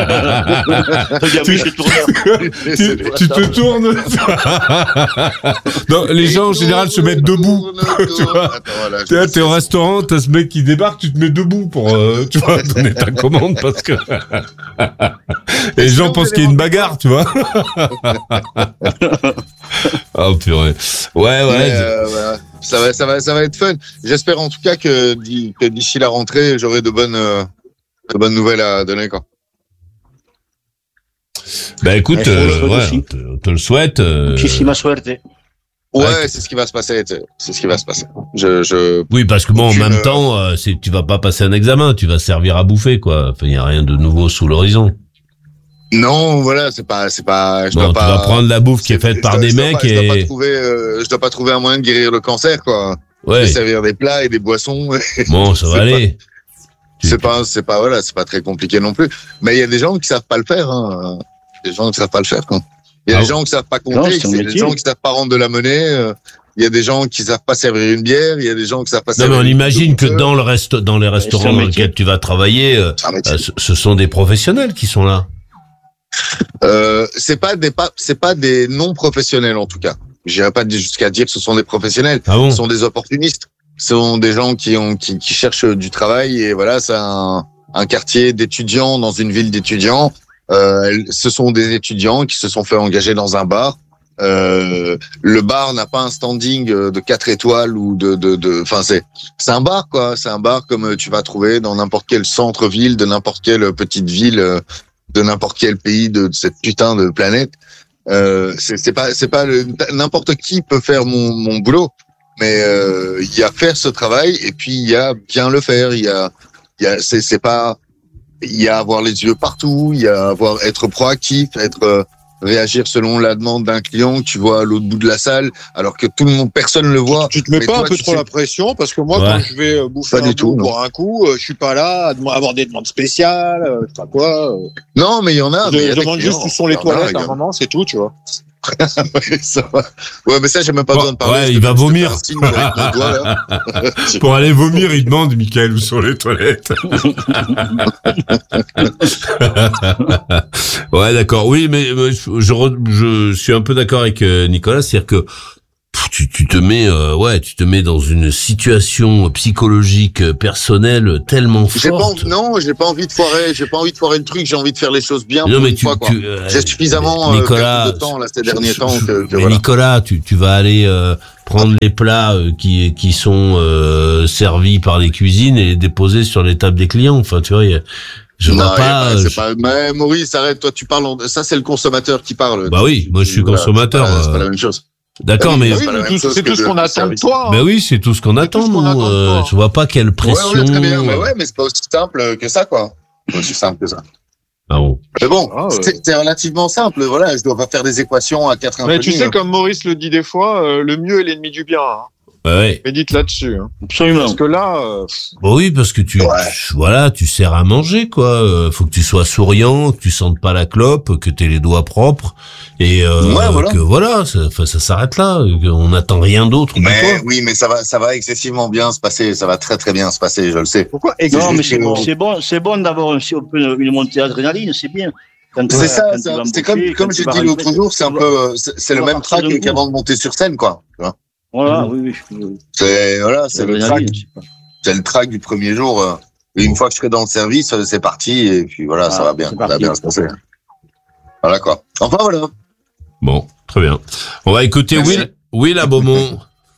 tu, tu, tu te tournes. Non, les gens, en général, se mettent debout. Tu vois, attends, voilà, t'es, là, t'es au restaurant, t'as ce mec qui débarque, tu te mets debout pour, euh, tu vois, donner ta commande parce que... Et les gens pensent qu'il y a une bagarre, tu vois. Oh purée. Ouais, ouais. Euh, voilà. Ça va, ça va, ça va être fun. J'espère en tout cas que, que d'ici la rentrée, j'aurai de bonnes, de bonnes nouvelles à donner, quoi. Bah écoute, euh, ouais, on, te, on te le souhaite. Euh... Muchísima suerte. Ouais, ouais, c'est ce qui va se passer. C'est ce qui va se passer. Je, je. Oui, parce que bon, en même temps, euh, c'est, tu vas pas passer un examen, tu vas servir à bouffer, quoi. Enfin, il y a rien de nouveau sous l'horizon. Non, voilà, c'est pas, c'est pas. Je bon, dois tu pas. vas prendre la bouffe qui est faite par dois, des mecs pas, et. Je dois pas trouver, euh, je dois pas trouver un moyen de guérir le cancer, quoi. Ouais. Je vais servir des plats et des boissons. Bon, ça va aller. Pas, c'est pas, c'est pas, voilà, c'est pas très compliqué non plus. Mais il y a des gens qui savent pas le faire. Hein. Des gens qui savent pas le faire, quoi. Il y a ah, des gens qui savent pas compter. Il y a des gens qui savent pas rendre de la monnaie. Euh, Il y a des gens qui savent pas servir une bière, il y a des gens qui savent pas servir. Non, mais on imagine que dans le reste, dans les restaurants dans lesquels tu vas travailler, euh, ce, ce sont des professionnels qui sont là. Euh, c'est pas des pas, c'est pas des non professionnels en tout cas. J'irai pas jusqu'à dire que ce sont des professionnels. Ah bon? Ce sont des opportunistes. Ce sont des gens qui ont, qui, qui cherchent du travail et voilà, c'est un, un quartier d'étudiants dans une ville d'étudiants. Euh, ce sont des étudiants qui se sont fait engager dans un bar. Euh, le bar n'a pas un standing de quatre étoiles ou de, de, de, enfin c'est, c'est un bar quoi. C'est un bar comme tu vas trouver dans n'importe quel centre-ville, de n'importe quelle petite ville, de n'importe quel pays de cette putain de planète. Euh, c'est, c'est pas, c'est pas le, n'importe qui peut faire mon, mon boulot, mais euh, il y a faire ce travail et puis il y a bien le faire. Il y a, il y a, c'est, c'est pas, il y a avoir les yeux partout, il y a avoir être proactif, être réagir selon la demande d'un client que tu vois à l'autre bout de la salle, alors que tout le monde, personne le voit. Tu te mets pas toi, un peu trop sais... la pression, parce que moi, ouais. quand je vais bouffer pas un coup, boire un coup, euh, je suis pas là à avoir des demandes spéciales, euh, je sais pas quoi. Euh... Non, mais il y en a. Je, je demande juste où sont les toilettes à un moment, c'est tout, tu vois. ouais, ça va. Ouais, mais ça, j'ai même pas bon, besoin de parler. Ouais, il va vomir. Doigt, Pour aller vomir, il demande, Michael, où sont les toilettes? Ouais, d'accord. Oui, mais je, je, je suis un peu d'accord avec Nicolas, c'est-à-dire que tu, tu te mets, euh, ouais, tu te mets dans une situation psychologique personnelle tellement forte. J'ai pas envie, non, j'ai pas envie de foirer, j'ai pas envie de foirer le truc, j'ai envie de faire les choses bien. Non, pour mais une tu, fois, quoi. tu euh, j'ai suffisamment Nicolas, euh, de temps là ces derniers je, je, temps. Que, que mais voilà. Nicolas, tu, tu vas aller euh, prendre les plats euh, qui qui sont euh, servis par les cuisines et les déposer sur les tables des clients. Enfin, tu vois. Y a, Je non, vois pas. C'est je... pas. Mais Maurice, arrête. Toi, tu parles. En... Ça, c'est le consommateur qui parle. Bah oui, moi je suis voilà, consommateur. C'est pas, c'est pas la même chose. D'accord, oui, mais c'est, oui, tout, c'est tout ce qu'on attend de toi. Hein. Ben oui, c'est tout ce qu'on attend. Ce qu'on attend euh, je vois pas quelle pression. Ouais, ouais, très bien. Mais ouais, mais c'est pas aussi simple que ça, quoi. C'est pas aussi simple que ça. Ah bon. Mais bon, ah, ouais. c'est, c'est relativement simple. Voilà, je dois pas faire des équations à quatre. Mais tu sais, hein. Comme Maurice le dit des fois, euh, le mieux est l'ennemi du bien. Hein. Ouais. Médite là-dessus. Hein. Absolument. Parce que là. Euh... Bon, oui, parce que tu, ouais. tu, voilà, tu sers à manger, quoi. Euh, faut que tu sois souriant, que tu sentes pas la clope, que t'aies les doigts propres, et euh, ouais, voilà. que voilà, ça, ça s'arrête là. On n'attend rien d'autre. Mais de toi. oui, mais ça va, ça va excessivement bien se passer. Ça va très très bien se passer, je le sais. Pourquoi? Non, mais c'est bon, c'est bon, c'est bon d'avoir un, un peu une montée d'adrénaline, c'est bien. Quand c'est ça, ça c'est comme comme j'ai dit l'autre jour, c'est un peu, c'est, c'est le même track qu'avant de monter sur scène, quoi. Tu vois. Voilà, mmh. oui, oui. C'est, voilà, c'est le track. C'est le track du premier jour. Et une fois que je serai dans le service, c'est parti. Et puis voilà, ah, ça va bien. Ça va bien se passer. Voilà, quoi. Enfin, voilà. Bon, très bien. On va écouter Merci. Will, Will à Beaumont.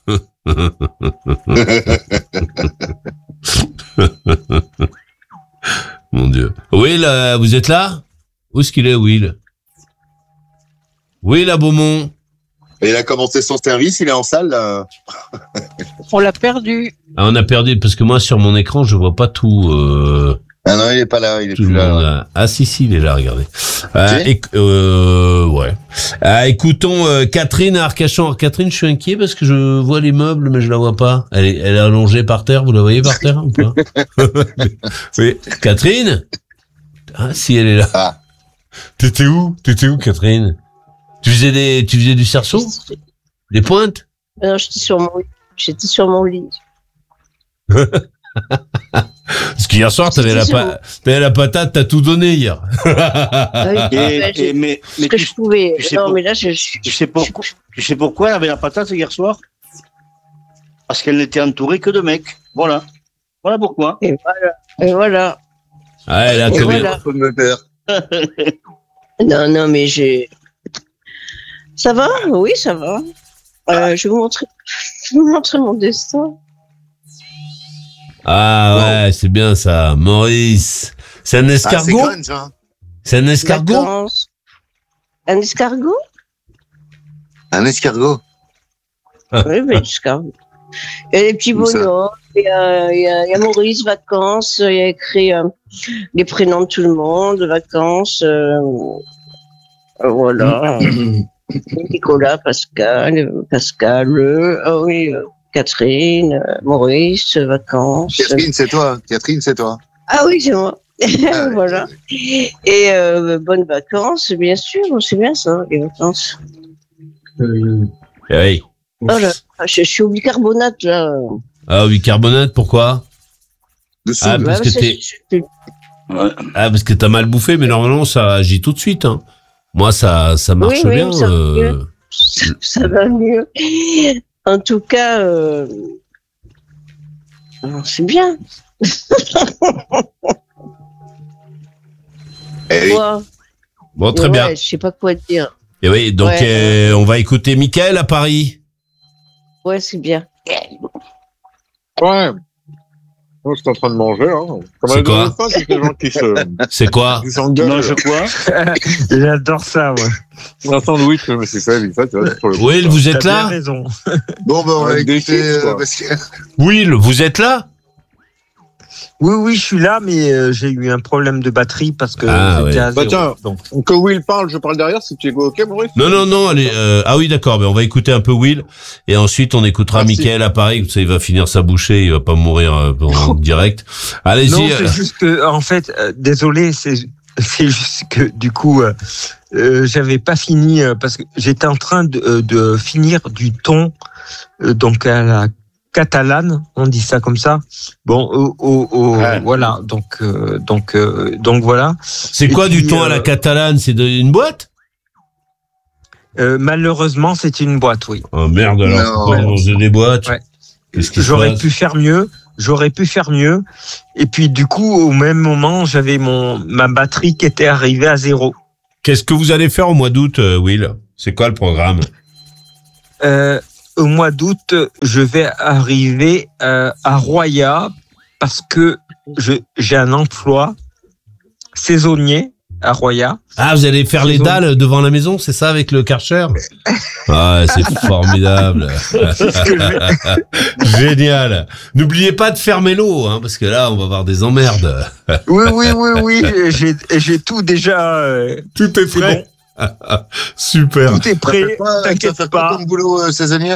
Mon Dieu. Will, euh, vous êtes là? Où est-ce qu'il est, Will? Will à Beaumont. Et il a commencé son service, il est en salle. Là. On l'a perdu. Ah, on a perdu parce que moi sur mon écran je vois pas tout. Euh... Ah non, il est pas là, il est tout plus là. là. Ah si si, il est là, regardez. Euh, et, euh, ouais. Euh, écoutons euh, Catherine à Arcachon. Alors, Catherine, je suis inquiet parce que je vois les meubles mais je la vois pas. Elle est, elle est allongée par terre. Vous la voyez par terre ou pas? Oui, Catherine. Ah si, elle est là. Ah. T'étais où? T'étais où, Catherine? Tu faisais des, tu faisais du cerceau? Des pointes? Non, j'étais sur mon, j'étais sur mon lit. Parce qu'hier soir, t'avais la, pa- t'avais la patate, t'as tout donné hier. Ah oui, et, ben, et, mais, mais que tu, je pouvais. Tu sais non, pour, mais là, je, je, tu sais pourquoi, tu sais pourquoi elle avait la patate hier soir? Parce qu'elle n'était entourée que de mecs. Voilà. Voilà pourquoi. Et voilà. Et voilà. Ah, elle a combien? Voilà. Non, non, mais j'ai. Ça va? Oui, ça va. Euh, je vais vous montrer, je vais vous montrer mon destin. Ah ouais, wow. C'est bien ça. Maurice. C'est un escargot? Ah, c'est, grunge, hein. C'est un escargot? D'accord. Un escargot? Un escargot? Oui, mais escargot. Il y a des petits bonhommes, il y a, il y a, il y a Maurice, vacances, il y a écrit euh, les prénoms de tout le monde, vacances, euh, voilà. Nicolas, Pascal, Pascal, oh oui, Catherine, Maurice, vacances. Catherine, c'est toi. Catherine, c'est toi. Ah oui, c'est moi. Ah, voilà. Ouais. Et euh, bonnes vacances, bien sûr, c'est bien ça, les vacances. Euh... Oui. Oh là, je, je suis au bicarbonate là. Ah, au bicarbonate, pourquoi? Ah, parce bah, que t'es. Je... Ah, parce que t'as mal bouffé, mais normalement ça agit tout de suite. Hein. Moi, ça, ça marche oui, bien. Oui, ça, euh... va ça, ça va mieux. En tout cas, euh... c'est bien. hey. Bon, très ouais, bien. Je sais pas quoi dire. Et oui, donc ouais, euh, ouais. on va écouter Mickaël à Paris. Ouais, c'est bien. Ouais. Oh, je suis en train de manger. Hein. Comme c'est quoi fois, c'est des gens qui se. C'est quoi Qui mangent quoi? J'adore ça, ouais. Un sandwich, je me suis fait, vite fait, tu vois, pour le Will, vous êtes là? Raison. Bon, ben, on va écouter. Euh, Will, vous êtes là? Oui, oui, je suis là, mais euh, j'ai eu un problème de batterie parce que ah, j'étais ouais. à bah, zéro. Tiens, donc. Que Will parle, je parle derrière, si tu es OK, Maurice? Non, non, non, allez, euh, ah oui, d'accord, mais on va écouter un peu Will, et ensuite on écoutera Merci. Mickaël à Paris, ça, il va finir sa bouchée, il va pas mourir euh, en direct. Allez-y. Non, c'est juste que, en fait, euh, désolé, c'est, c'est juste que du coup, euh, euh, j'avais pas fini euh, parce que j'étais en train de, euh, de finir du thon, euh, donc à la catalane, on dit ça comme ça. Bon, au, au, au, ouais. voilà, donc euh, donc euh, donc voilà. C'est quoi puis, du thon euh, à la catalane? C'est de, une boîte? euh, Malheureusement, c'est une boîte, oui. Oh merde, alors on mangeait des boîtes. Ouais. J'aurais pu faire mieux. J'aurais pu faire mieux. Et puis, du coup, au même moment, j'avais mon, ma batterie qui était arrivée à zéro. Qu'est-ce que vous allez faire au mois d'août, Will? C'est quoi le programme? euh, Au mois d'août, je vais arriver euh, à Roya parce que je, j'ai un emploi saisonnier à Roya. Ah, vous allez faire les dalles devant la maison, c'est ça, avec le Karcher? Ah, c'est formidable. Génial. N'oubliez pas de fermer l'eau, hein, parce que là, on va avoir des emmerdes. Oui, oui, oui, oui. J'ai, j'ai tout déjà. Euh, tout est prêt. Bon. Super. Tout est prêt. T'inquiète pas. pas. Ton boulot euh, saisonnier.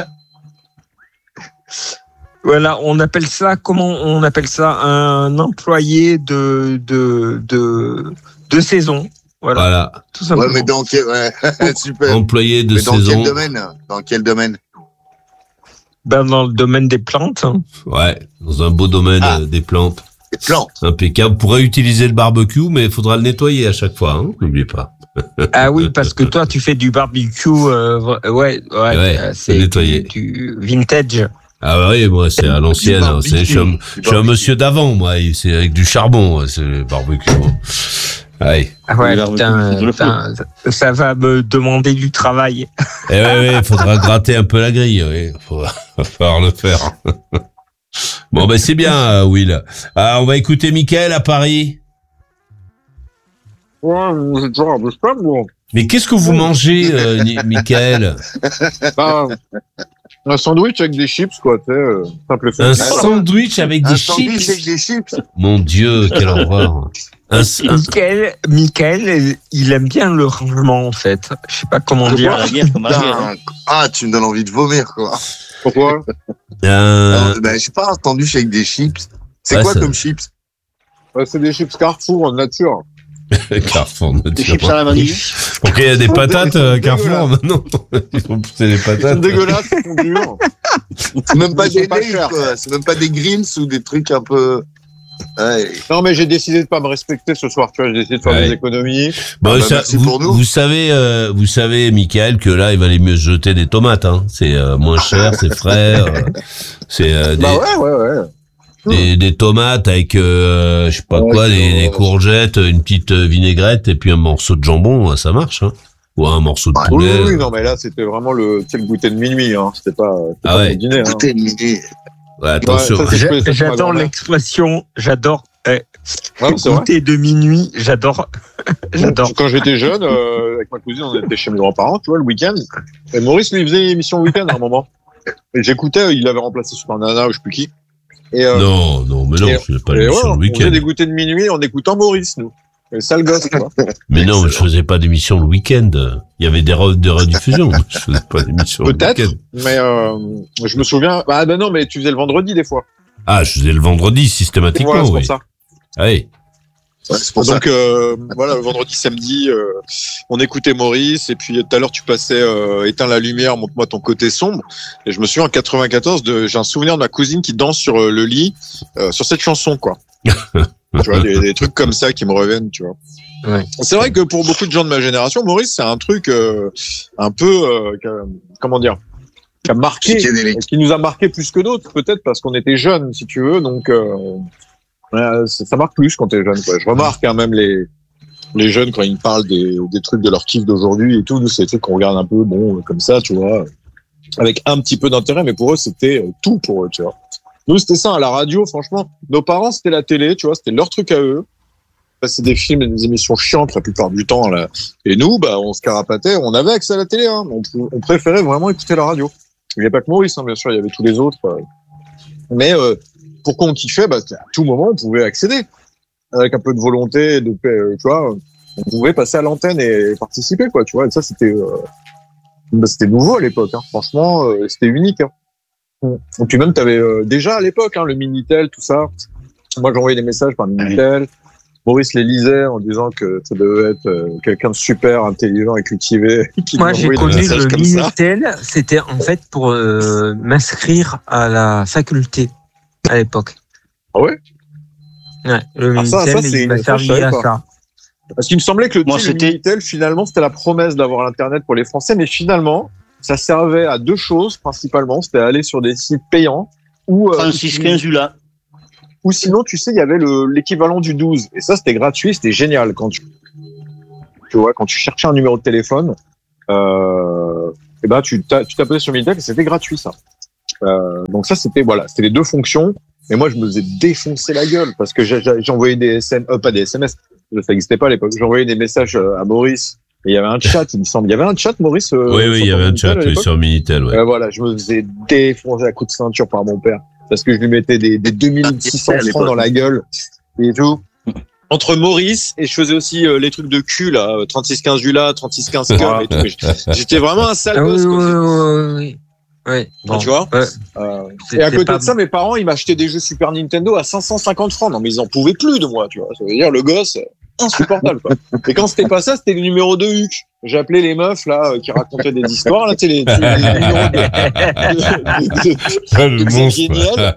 Voilà, on appelle ça, comment on appelle ça, un employé de de de de saison. Voilà. voilà. Tout simplement. Ouais, mais dans quel, ouais, super. Employé de mais dans saison. Dans quel domaine? Dans quel domaine? Ben, dans le domaine des plantes. Ouais, dans un beau domaine ah. des plantes. Des plantes. Impeccable. On pourrait utiliser le barbecue, mais il faudra le nettoyer à chaque fois, hein. N'oubliez pas. Ah oui, parce que toi, tu fais du barbecue, euh, ouais, ouais, ouais c'est nettoyer. Du, du vintage. Ah oui, moi c'est à l'ancienne. Hein. C'est, je suis un, je suis un monsieur d'avant, moi. C'est avec du charbon, c'est le barbecue. Ouais. Ah ouais, putain, putain, ça va me demander du travail. Eh ouais, ouais, il faudra gratter un peu la grille. Oui, il va falloir le faire. Bon, ben c'est bien, Will. Ah, on va écouter Mickaël à Paris. Ouais, j'ai toujours un peu spam, bon. Mais qu'est-ce que vous mangez, euh, Mickaël? Bah, un sandwich avec des chips, quoi, tu sais, euh, simple fait. Un sandwich avec des un chips. Sandwich avec des chips. Mon Dieu, quelle horreur. Un, un... Mickaël, Mickaël, il aime bien le rangement, en fait. Je sais pas comment dire. Putain, ah, tu me donnes envie de vomir, quoi. Pourquoi? euh... Ben, je sais pas, un sandwich avec des chips. C'est ouais, quoi ça... comme chips? Ouais, c'est des chips Carrefour en nature. Carrefour nature. Des chips à la vanille. Ok, il y a des patates, euh, Carrefour, maintenant. Ils vont pousser les patates. C'est dégueulasse, ils sont durs. C'est même pas des pas cher, quoi. C'est même pas des greens ou des trucs un peu... Ouais. Non, mais j'ai décidé de pas me respecter ce soir, tu vois, j'ai décidé de faire ouais. des économies. Bon, ah, bah, ça, merci vous, pour nous. Vous savez, euh, vous savez, Mickaël, que là, il valait mieux se jeter des tomates, hein. C'est euh, moins cher, c'est frais, euh, c'est, euh, des... Bah ouais, ouais, ouais. Des, des tomates avec euh, je sais pas ouais, quoi, des, des courgettes, une petite vinaigrette et puis un morceau de jambon, ça marche, hein. Ou un morceau de ah, poulet. Oui, oui, non, mais là c'était vraiment le, le goûter de minuit, hein. C'était pas, c'était ah pas ouais. le dîner. Le goûter hein. de minuit. Ouais, attention. Ouais, ça, ça, j'adore l'expression, j'adore. Eh, ouais, goûter de minuit, j'adore. J'adore. Quand j'étais jeune, euh, avec ma cousine, on était chez mes grands-parents, tu vois, le week-end. Et Maurice lui faisait une émission le week-end à un moment. Et j'écoutais, il avait remplacé Super Nana, ou je sais plus qui. Et euh, non, non, mais non, je faisais pas l'émission ouais, le week-end. On faisait des goûters de minuit en écoutant Maurice, nous. Le sale gosse, quoi. Mais non, je faisais pas d'émission le week-end. Il y avait des, re- des rediffusions. Je faisais pas d'émission le week-end. Peut-être, mais euh, je me souviens... Ah ben non, mais tu faisais le vendredi, des fois. Ah, je faisais le vendredi, systématiquement, voilà, c'est oui. pour ça. Ah oui. Ouais, c'est pour Donc ça. Euh, voilà, le vendredi, samedi, euh, on écoutait Maurice et puis tout à l'heure tu passais euh, éteins la lumière, montre-moi ton côté sombre. Et je me souviens en quatre-vingt-quatorze, de, j'ai un souvenir de ma cousine qui danse sur euh, le lit euh, sur cette chanson, quoi. Tu vois, des, des trucs comme ça qui me reviennent, tu vois. Ouais. C'est vrai que pour beaucoup de gens de ma génération, Maurice, c'est un truc euh, un peu, euh, que, comment dire, qui a marqué, qui nous a marqué plus que d'autres, peut-être parce qu'on était jeunes, si tu veux, donc. Euh, Euh, ça, ça marque plus quand t'es jeune, quoi. Je remarque quand hein, même les les jeunes quand ils me parlent des des trucs de leur kiff d'aujourd'hui et tout. Nous, c'est des trucs qu'on regarde un peu, bon, comme ça, tu vois, avec un petit peu d'intérêt, mais pour eux, c'était tout pour eux, tu vois. Nous, c'était ça, à la radio, franchement. Nos parents, c'était la télé, tu vois, c'était leur truc à eux. C'est des films et des émissions chiantes la plupart du temps, là. Et nous, bah, on se carapatait, on avait accès à la télé, hein. On, on préférait vraiment écouter la radio. Il n'y avait pas que Maurice, hein, bien sûr, il y avait tous les autres. Euh. Mais euh, pourquoi on kiffait, bah, à tout moment, on pouvait accéder. Avec un peu de volonté, de, tu vois, on pouvait passer à l'antenne et participer, quoi, tu vois. Et ça, c'était, euh, bah, c'était nouveau à l'époque, hein. Franchement, euh, c'était unique, hein. Et puis même, t'avais euh, déjà à l'époque, hein, le Minitel, tout ça. Moi, j'envoyais des messages par Minitel. Maurice les lisait en disant que ça devait être euh, quelqu'un de super intelligent et cultivé. Qui Moi, j'ai connu le Minitel. C'était en fait pour euh, m'inscrire à la faculté à l'époque. Ah ouais? Ouais, le ah, ça, Minitel, ça, il m'a servi à ça. Parce qu'il me semblait que le, Moi, le Minitel, finalement, c'était la promesse d'avoir l'Internet pour les Français, mais finalement, ça servait à deux choses principalement. C'était aller sur des sites payants ou euh, trente-six quinze U L A. Ou sinon, tu sais, il y avait le, l'équivalent du douze. Et ça, c'était gratuit, c'était génial. Quand tu, tu vois, quand tu cherchais un numéro de téléphone, euh, et ben, tu, tu tapais sur Minitel et c'était gratuit, ça. Euh, donc ça, c'était, voilà, c'était les deux fonctions. Et moi, je me faisais défoncer la gueule parce que j'envoyais des S M S, euh, pas des S M S, ça n'existait pas à l'époque. J'envoyais des messages à Maurice. Et il y avait un chat, il me semble. Il y avait un chat, Maurice. Euh, oui, oui, il y avait un chat oui, sur Minitel. Ouais. Euh, voilà, je me faisais défoncer à coups de ceinture par mon père parce que je lui mettais des, des deux mille six cents francs dans la gueule et tout. Entre Maurice et je faisais aussi euh, les trucs de cul là, trente-six quinze U L A, trente-six quinze Curve et tout. J'étais vraiment un sale gosse. Oui, oui, oui. Ouais, bon, tu vois. Ouais. Euh, et à côté de ça, mes parents, ils m'achetaient des jeux Super Nintendo à cinq cent cinquante francs. Non, mais ils en pouvaient plus de moi, tu vois. Ça veut dire le gosse, insupportable, quoi. Et quand c'était pas ça, c'était le numéro de Huc. J'appelais les meufs, là, qui racontaient des histoires, là, tu sais, les, les numéros de, de, de, de, de c'est génial.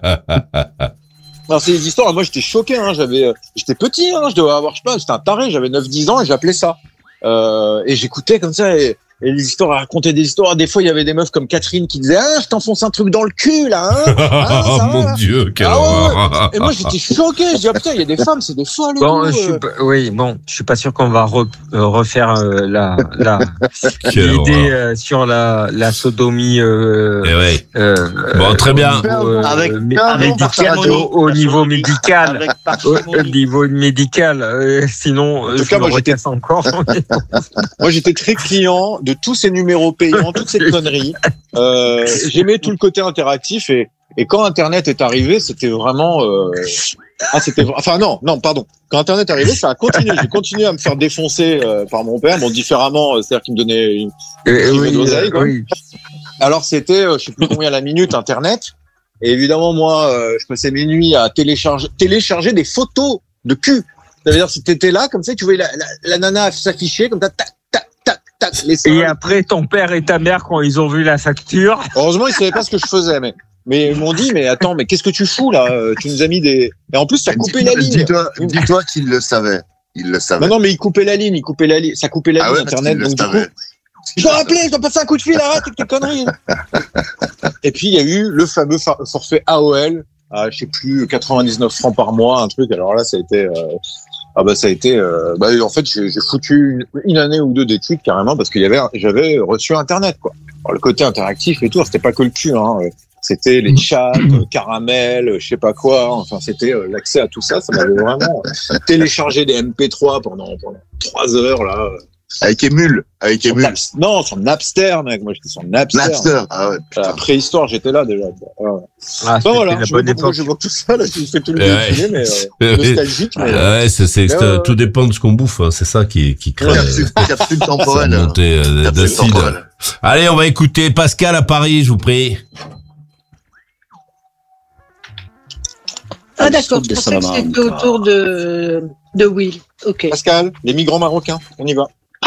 Alors, c'est des histoires, moi, j'étais choqué, hein. J'avais, j'étais petit, hein. Je devais avoir, je sais pas, j'étais un taré, j'avais neuf dix ans et j'appelais ça. Euh, et j'écoutais comme ça et, Et les histoires, à raconter des histoires. Des fois, il y avait des meufs comme Catherine qui disaient, ah, je t'enfonce un truc dans le cul, là, hein. Ah, oh, mon va, Dieu, quelle horreur. Ah, ouais. Et moi, j'étais choqué. Je dis, ah, putain, il y a des femmes, c'est des folles. Bon, je suis pas, oui, bon, je suis pas sûr qu'on va re, euh, refaire euh, la, la, l'idée euh, sur la, la sodomie, euh, eh ouais. euh, bon, très bien. Euh, avec, euh, avec médical, au, au niveau médical, au, au niveau médical, euh, sinon, en tout je cas, me moi, j'étais encore. Moi, j'étais très client de tous ces numéros payants, toutes ces conneries. Euh, j'aimais tout le côté interactif et, et quand Internet est arrivé, c'était vraiment, euh... ah, c'était, enfin, non, non, pardon. Quand Internet est arrivé, ça a continué. J'ai continué à me faire défoncer euh, par mon père, bon, différemment, euh, c'est-à-dire qu'il me donnait une, une euh, oui, d'oseille, quoi. Oui. Alors, c'était, euh, je sais plus combien la minute Internet. Et évidemment, moi, euh, je passais mes nuits à télécharger, télécharger des photos de cul. Ça veut dire, si t'étais là, comme ça, tu voyais la, la, la nana s'afficher, comme ça, tac, tac, tac, tac, les seins. Et après, ton père et ta mère, quand ils ont vu la facture. Heureusement, ils savaient pas ce que je faisais, mais, mais ils m'ont dit, mais attends, mais qu'est-ce que tu fous, là? Tu nous as mis des, et en plus, ça coupait la ligne. Dis-toi, dis-toi qu'ils le savaient. Ils le savaient. Non, non, mais ils coupaient la ligne, ils coupaient la ligne, ça coupait la ah ligne, ouais, Internet, donc du coup. Je dois rappeler, je dois passer un coup de fil, arrête avec tes conneries. Et puis, il y a eu le fameux forfait A O L, à, je sais plus, quatre-vingt-dix-neuf francs par mois, un truc. Alors là, ça a été, euh, ah bah ça a été, euh, bah en fait j'ai, j'ai foutu une, une année ou deux d'études carrément parce qu'il y avait, j'avais reçu Internet quoi. Alors le côté interactif et tout, c'était pas que le cul, hein, c'était les chats, caramel, je sais pas quoi. Enfin c'était euh, l'accès à tout ça, ça m'avait vraiment téléchargé des M P trois pendant pendant trois heures là. Avec Emule, avec Emule. Naps- non, sur Napster, mec. Moi, j'étais sur Napster. Napster, ah ouais. Putain. La préhistoire, j'étais là déjà. Ouais. Ah, bon, voilà. la Je bonne sais pas pourquoi j'évoque tout ça. Là, j'ai fait tout le défilé, mais euh, nostalgique. Mais, ah ouais, c'est, c'est, c'est, euh, tout dépend de ce qu'on bouffe. Hein. C'est ça qui, qui crée. Capsule, capsule temporelle. Montée, euh, d'acide. Allez, on va écouter Pascal à Paris, je vous prie. Ah d'accord, je pensais que c'était autour de, de Will. Ok. Pascal, les migrants marocains, on y va.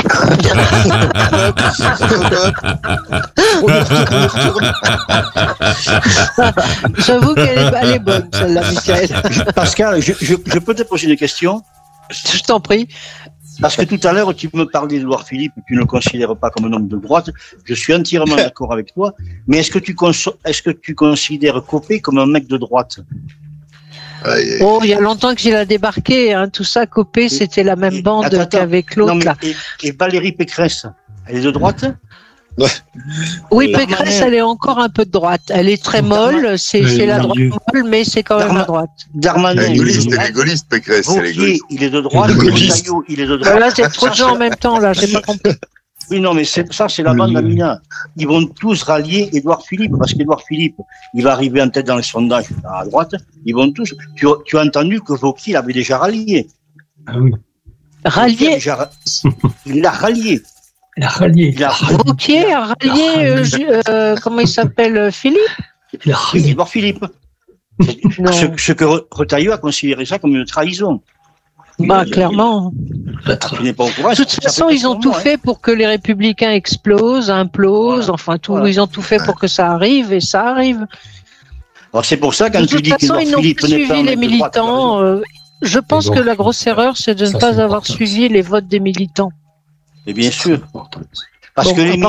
J'avoue qu'elle est, elle est bonne, celle-là, Michael. Pascal, je, je, je peux te poser des questions? Je t'en prie. Parce que tout à l'heure, tu me parlais d'Édouard Philippe, tu ne le considères pas comme un homme de droite. Je suis entièrement d'accord avec toi. Mais est-ce que tu, cons- est-ce que tu considères Copé comme un mec de droite? Oh, il y a longtemps que j'ai la débarqué, hein. Tout ça, Copé, c'était la même bande attends, attends. qu'avec l'autre. Non, mais, là. Et, et Valérie Pécresse, elle est de droite? Ouais. Oui, Pécresse, elle est encore un peu de droite. Elle est très molle, c'est, oui, c'est la droite molle, mais c'est quand même Darma, la droite. Darmanin, elle est gaulliste, elle est gaulliste, Pécresse. Vauquier, il est de droite. Retailleau, il est de droite. Voilà, c'est trop de gens en même temps, là, j'ai pas compris. Oui, non, mais c'est, ça, c'est la bande d'Amina. Ils vont tous rallier Édouard Philippe, parce qu'Édouard Philippe, il va arriver en tête dans les sondages à droite. Ils vont tous. Tu, tu as entendu que Vauquier l'avait déjà rallié. Ah oui. Rallié? Déjà, il l'a rallié. Il a rallié. Il a Vauquier a rallié, euh, euh, comment il s'appelle, Philippe? Il a rallié Édouard Philippe. Ce, ce que Retailleau a considéré ça comme une trahison. Bah, clairement. Tu n'es pas au courant. De toute façon, ils ont tout moi, fait hein. pour que les Républicains explosent, implosent, voilà. enfin, tout, voilà. ils ont tout fait pour que ça arrive, et ça arrive. Alors, c'est pour ça, quand de tu dis que façon, ils n'ont pas suivi les militants. Euh, je pense bon, que la grosse erreur, c'est de ne pas avoir important. suivi les votes des militants. Et bien sûr. Parce bon, que les militants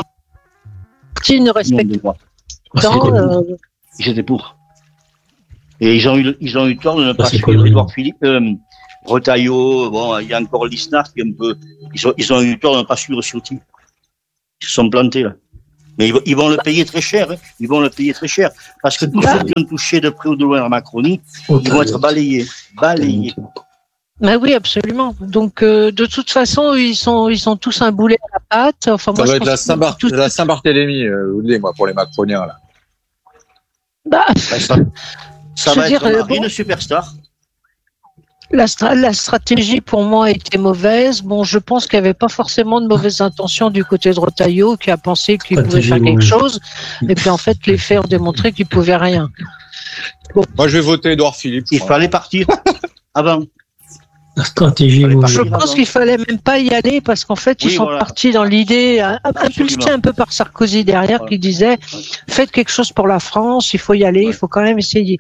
ne respectent pas. Euh... J'étais pour. Et ils ont eu, ils ont eu tort de ne pas suivre Édouard Philippe. Euh, Retailleau, bon, il y a encore Lisnard qui est un peu. Ils ont, ils ont eu tort de ne pas suivre Ciotti. Ils se sont plantés là. Mais ils, ils vont le payer très cher. Hein. Ils vont le payer très cher parce que tous ceux qui ont touché de près ou de loin la Macronie, ils vont être balayés, balayés. Mais oui, absolument. Donc, euh, de toute façon, ils sont, ils sont tous un boulet à la patte. Enfin, ça moi, va je être la, Saint-Bar- tout... la Saint-Barthélemy, euh, vous le dites, moi, pour les Macroniens là. Bah, ça, ça va dire, être bon, une superstar. La, stra- la stratégie pour moi était mauvaise. Bon, je pense qu'il n'y avait pas forcément de mauvaises intentions du côté de Retailleau qui a pensé qu'il pouvait faire quelque chose. Et puis en fait, les faits ont démontré qu'il ne pouvait rien. Bon. Moi, je vais voter Édouard Philippe. Il fallait partir avant. La stratégie. Je pense qu'il fallait même pas y aller parce qu'en fait, ils oui, sont voilà. partis dans l'idée, impulsés un peu par Sarkozy derrière, voilà. qui disait faites quelque chose pour la France, il faut y aller, ouais. il faut quand même essayer.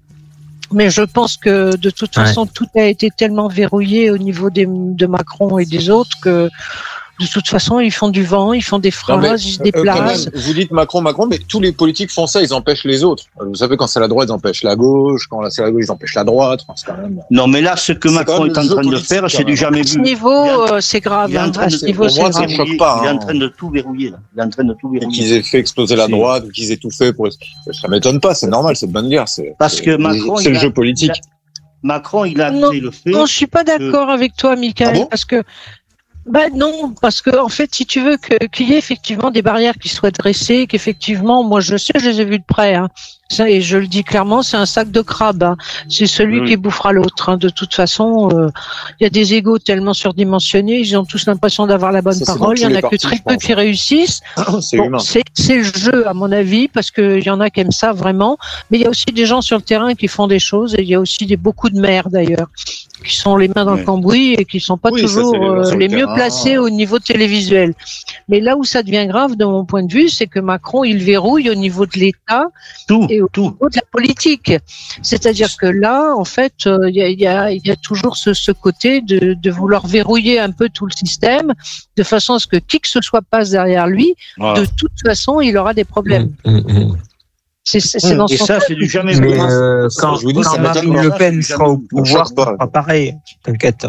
Mais je pense que de toute façon, ouais. tout a été tellement verrouillé au niveau des, de Macron et des autres que de toute façon, ils font du vent, ils font des phrases, non, mais, ils se déplacent. Euh, même, vous dites Macron, Macron, mais tous les politiques font ça, ils empêchent les autres. Vous savez, quand c'est la droite, ils empêchent la gauche, quand c'est la gauche, ils empêchent la droite. Enfin, c'est quand même... Non, mais là, ce que c'est Macron est en train de faire, c'est du jamais vu. À ce niveau, euh, c'est grave. Hein, à ce niveau, c'est grave. Choque pas, il est hein. en train de tout verrouiller. Là. Il est en train de tout verrouiller. Qu'ils aient fait exploser la droite, ou qu'ils aient tout fait pour. Ça m'étonne pas, c'est normal, c'est de bonne guerre. C'est, Parce c'est, que Macron, c'est le jeu politique. Macron, il a non, le fait. Non, je suis pas d'accord que... avec toi, Michael, ah bon parce que. Ben non, parce que en fait, si tu veux que, qu'il y ait effectivement des barrières qui soient dressées, qu'effectivement, moi je sais, je les ai vues de près, hein, ça, et je le dis clairement, c'est un sac de crabe. Hein. C'est celui oui. qui bouffera l'autre. Hein. De toute façon, il euh, y a des égos tellement surdimensionnés, ils ont tous l'impression d'avoir la bonne ça, parole. Il y en a parties, que très peu qui réussissent. c'est, bon, c'est, c'est le jeu, à mon avis, parce que il y en a qui aiment ça vraiment. Mais il y a aussi des gens sur le terrain qui font des choses, et il y a aussi des beaucoup de maires d'ailleurs, qui sont les mains dans oui. le cambouis et qui sont pas oui, toujours ça, les, euh, les mieux placés au niveau télévisuel. Mais là où ça devient grave, de mon point de vue, c'est que Macron, il verrouille au niveau de l'État tout, et au tout. niveau de la politique. C'est-à-dire que là, en fait, il euh, y, a, y, a, y a toujours ce, ce côté de, de vouloir verrouiller un peu tout le système, de façon à ce que qui que ce soit passe derrière lui, voilà. de toute façon, il aura des problèmes. Mmh, mmh. C'est, c'est, c'est dans et son ça, c'est du jamais vu. Euh, quand je vous dis, quand Marine Le Pen sera au pouvoir, c'est pas pareil. T'inquiète.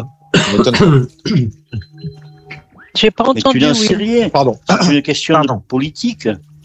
J'ai pas mais entendu. Tu n'en sais rien. Pardon. C'est une question Pardon. de politique.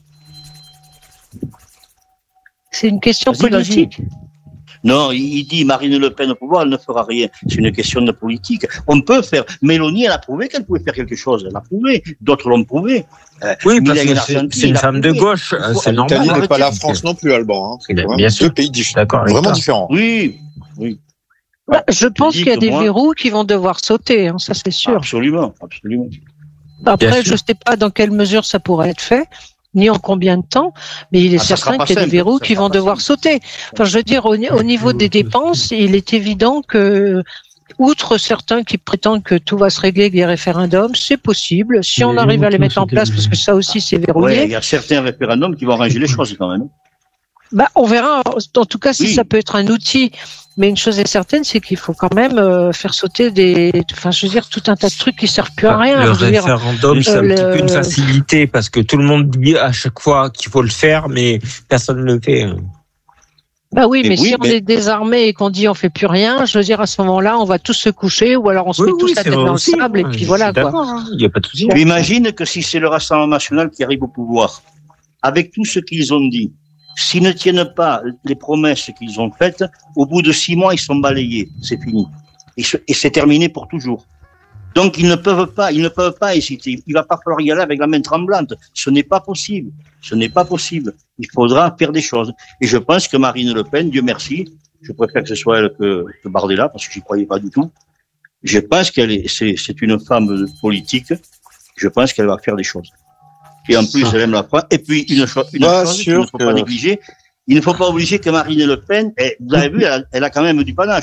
C'est une question vas-y, politique. Vas-y. Non, il dit Marine Le Pen au pouvoir, elle ne fera rien. C'est une question de politique. On peut faire. Mélanie, elle a prouvé qu'elle pouvait faire quelque chose. Elle l'a prouvé. D'autres l'ont prouvé. Euh, oui, parce que c'est, c'est une femme de gauche. Faut, c'est normal. L'Italie n'est pas la France non plus, Alban. Hein. C'est bien, bien sûr. Deux pays différents. D'accord. Vraiment différents. Oui, oui. Bah, je pense je qu'il y a des moi... verrous qui vont devoir sauter. Hein, ça, c'est sûr. Absolument, absolument. Après, je ne sais pas dans quelle mesure ça pourrait être fait, ni en combien de temps, mais il est ah, certain qu'il y a des verrous qui vont devoir sauter. Enfin, je veux dire, au, au niveau des dépenses, il est évident que, outre certains qui prétendent que tout va se régler avec des référendums, c'est possible, si on arrive à les mettre en place, parce que ça aussi, c'est verrouillé. Ouais, il y a certains référendums qui vont arranger les choses quand même. Bah, on verra, en tout cas, si oui. ça peut être un outil. Mais une chose est certaine, c'est qu'il faut quand même euh, faire sauter des, enfin, je veux dire, tout un tas de trucs qui servent plus à rien. Le je veux référendum, dire, c'est euh, un le... petit peu une facilité parce que tout le monde dit à chaque fois qu'il faut le faire, mais personne ne le fait. Bah oui, mais, mais si oui, on mais... est désarmé et qu'on dit on fait plus rien, je veux dire, à ce moment-là, on va tous se coucher ou alors on se oui, met oui, tous la tête dans aussi. le sable et puis je voilà, quoi. Hein. Il n'y a pas de souci. Tu imagines que si c'est le Rassemblement national qui arrive au pouvoir, avec tout ce qu'ils ont dit, s'ils ne tiennent pas les promesses qu'ils ont faites, au bout de six mois, ils sont balayés. C'est fini. Et, ce, et c'est terminé pour toujours. Donc, ils ne peuvent pas, ils ne peuvent pas hésiter. Il va pas falloir y aller avec la main tremblante. Ce n'est pas possible. Ce n'est pas possible. Il faudra faire des choses. Et je pense que Marine Le Pen, Dieu merci, je préfère que ce soit elle que, que Bardella, parce que j'y croyais pas du tout. Je pense qu'elle est, c'est, c'est une femme politique. Je pense qu'elle va faire des choses. Et en plus, elle aime la France. Et puis, une, cho- une chose qu'il ne faut que... pas négliger, il ne faut pas obliger que Marine Le Pen, eh, vous avez vu, elle a, elle a quand même du panache. Hein.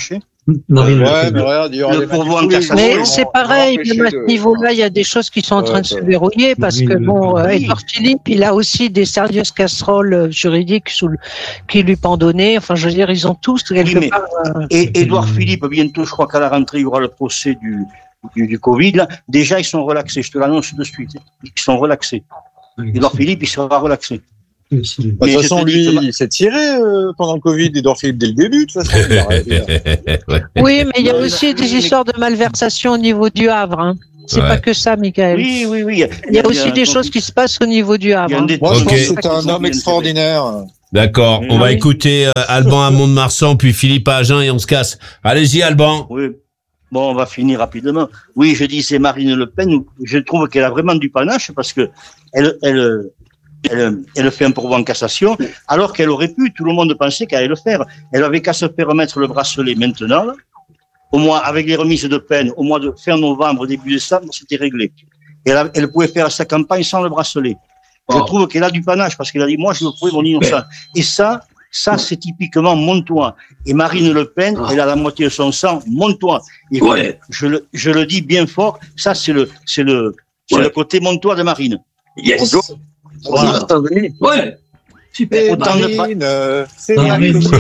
Marine Le Ouais, Pen. mais regarde, il y aura Le des pourvoi en manipulations. cassation. Mais c'est pareil, même à ce niveau-là, il y a des choses qui sont en train de se verrouiller parce que, bon, euh, Édouard Philippe, il a aussi des sérieuses casseroles euh, juridiques sous le, qui lui pendonnaient. Enfin, je veux dire, ils ont tous quelque Oui, mais- part. euh, Et Édouard Philippe, bientôt, je crois qu'à la rentrée, il y aura le procès du, du, du Covid. Là. Déjà, ils sont relaxés, je te l'annonce de suite. Ils sont relaxés. Édouard Philippe, il sera relaxé. Bah, De toute Mais je façon, te dis lui, que ma- il s'est tiré euh, pendant le Covid, Édouard Philippe, dès le début, de toute façon. Il a- il a- Oui, mais il y a Non, aussi mais- des histoires de malversation au niveau du Havre. Hein. C'est Ouais. pas que ça, Michael. Oui, oui, oui. Il y a aussi des choses qui se passent au niveau du Il y a Havre. un hein. des- Moi, je Ok. pense que c'est un homme extraordinaire. D'accord, on va Oui. écouter euh, Alban à Mont-de-Marsan, puis Philippe à Agen et on se casse. Allez-y Alban. Oui. Bon, on va finir rapidement. Oui, je dis c'est Marine Le Pen. Je trouve qu'elle a vraiment du panache parce que elle, elle, elle, elle fait un pourvoi en cassation, alors qu'elle aurait pu. Tout le monde pensait qu'elle allait le faire. Elle avait qu'à se faire mettre le bracelet maintenant, là. Au mois, avec les remises de peine, au mois de fin novembre, début décembre, c'était réglé. Elle, a- elle pouvait faire sa campagne sans le bracelet. Je Oh. trouve qu'elle a du panache parce qu'elle a dit moi je veux prouver mon innocence. Et ça, ça c'est typiquement Montois. Et Marine Le Pen, elle a la moitié de son sang, Montois. Et Ouais. je le, je le dis bien fort, ça c'est le, c'est le, c'est Ouais. le côté Montois de Marine. Yes. Voilà. Ouais. Super. Autant de pa- Marine, euh, c'est Ah, Marine. oui.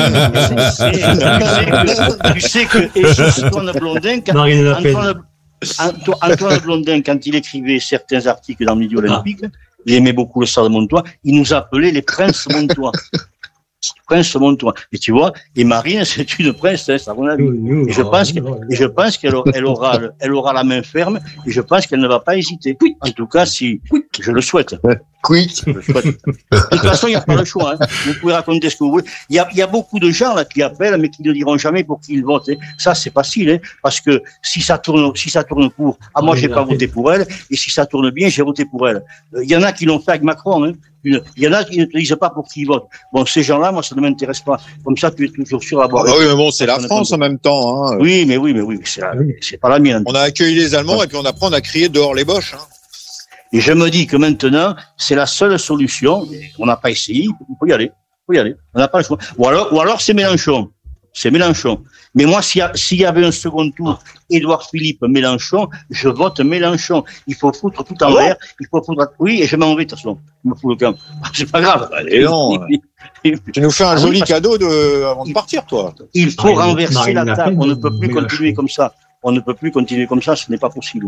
Tu sais que, tu sais que et Antoine Blondin, quand, Marine Le Pen. Antoine, Anto- Antoine Blondin, quand il écrivait certains articles dans le milieu olympique, il aimait beaucoup le Stade Montois, il nous appelait les princes montois. Prince Montois. Et tu vois, et Marine, c'est une princesse, à mon avis. Et je pense que, et je pense qu'elle aura- elle aura, le- elle aura la main ferme, et je pense qu'elle ne va pas hésiter. En tout cas, si, je le souhaite. Quick. Je le souhaite. De toute façon, il n'y a pas le choix, hein. Vous pouvez raconter ce que vous voulez. Il y a, il y a beaucoup de gens, là, qui appellent, mais qui ne diront jamais pour qui ils votent, hein. Ça, c'est facile, hein. Parce que si ça tourne, si ça tourne court, ah, moi, j'ai pas voté pour elle, et si ça tourne bien, j'ai voté pour elle. Euh, Il y en a qui l'ont fait avec Macron, hein. Une- Il y en a qui ne te disent pas pour qui ils votent. Bon, ces gens-là, moi, ça ne m'intéresse pas. Comme ça, tu es toujours sûr d'avoir. Ah oui, mais bon, c'est la France en même temps. Hein. Oui, mais oui, mais oui, c'est la- c'est pas la mienne. On a accueilli les Allemands et puis on apprend on a crié dehors les Boches. Hein. Et je me dis que maintenant, c'est la seule solution. On n'a pas essayé, il faut y aller. Il faut y aller. On n'a pas le choix. Ou alors, ou alors c'est Mélenchon. C'est Mélenchon. Mais moi, s'il y, a- s'il y avait un second tour, Édouard Philippe, Mélenchon, je vote Mélenchon. Il faut foutre tout en l'air. Il faut foutre. Oui, et je m'en vais, de toute façon. Je me fous le camp. C'est pas grave. Et non. Tu nous fais un Ah oui, joli parce- cadeau de... avant de partir, toi. Il faut Marine- renverser Marine la Le table. Pen, On ne peut plus Mélenchon. continuer comme ça. On ne peut plus continuer comme ça. Ce n'est pas possible.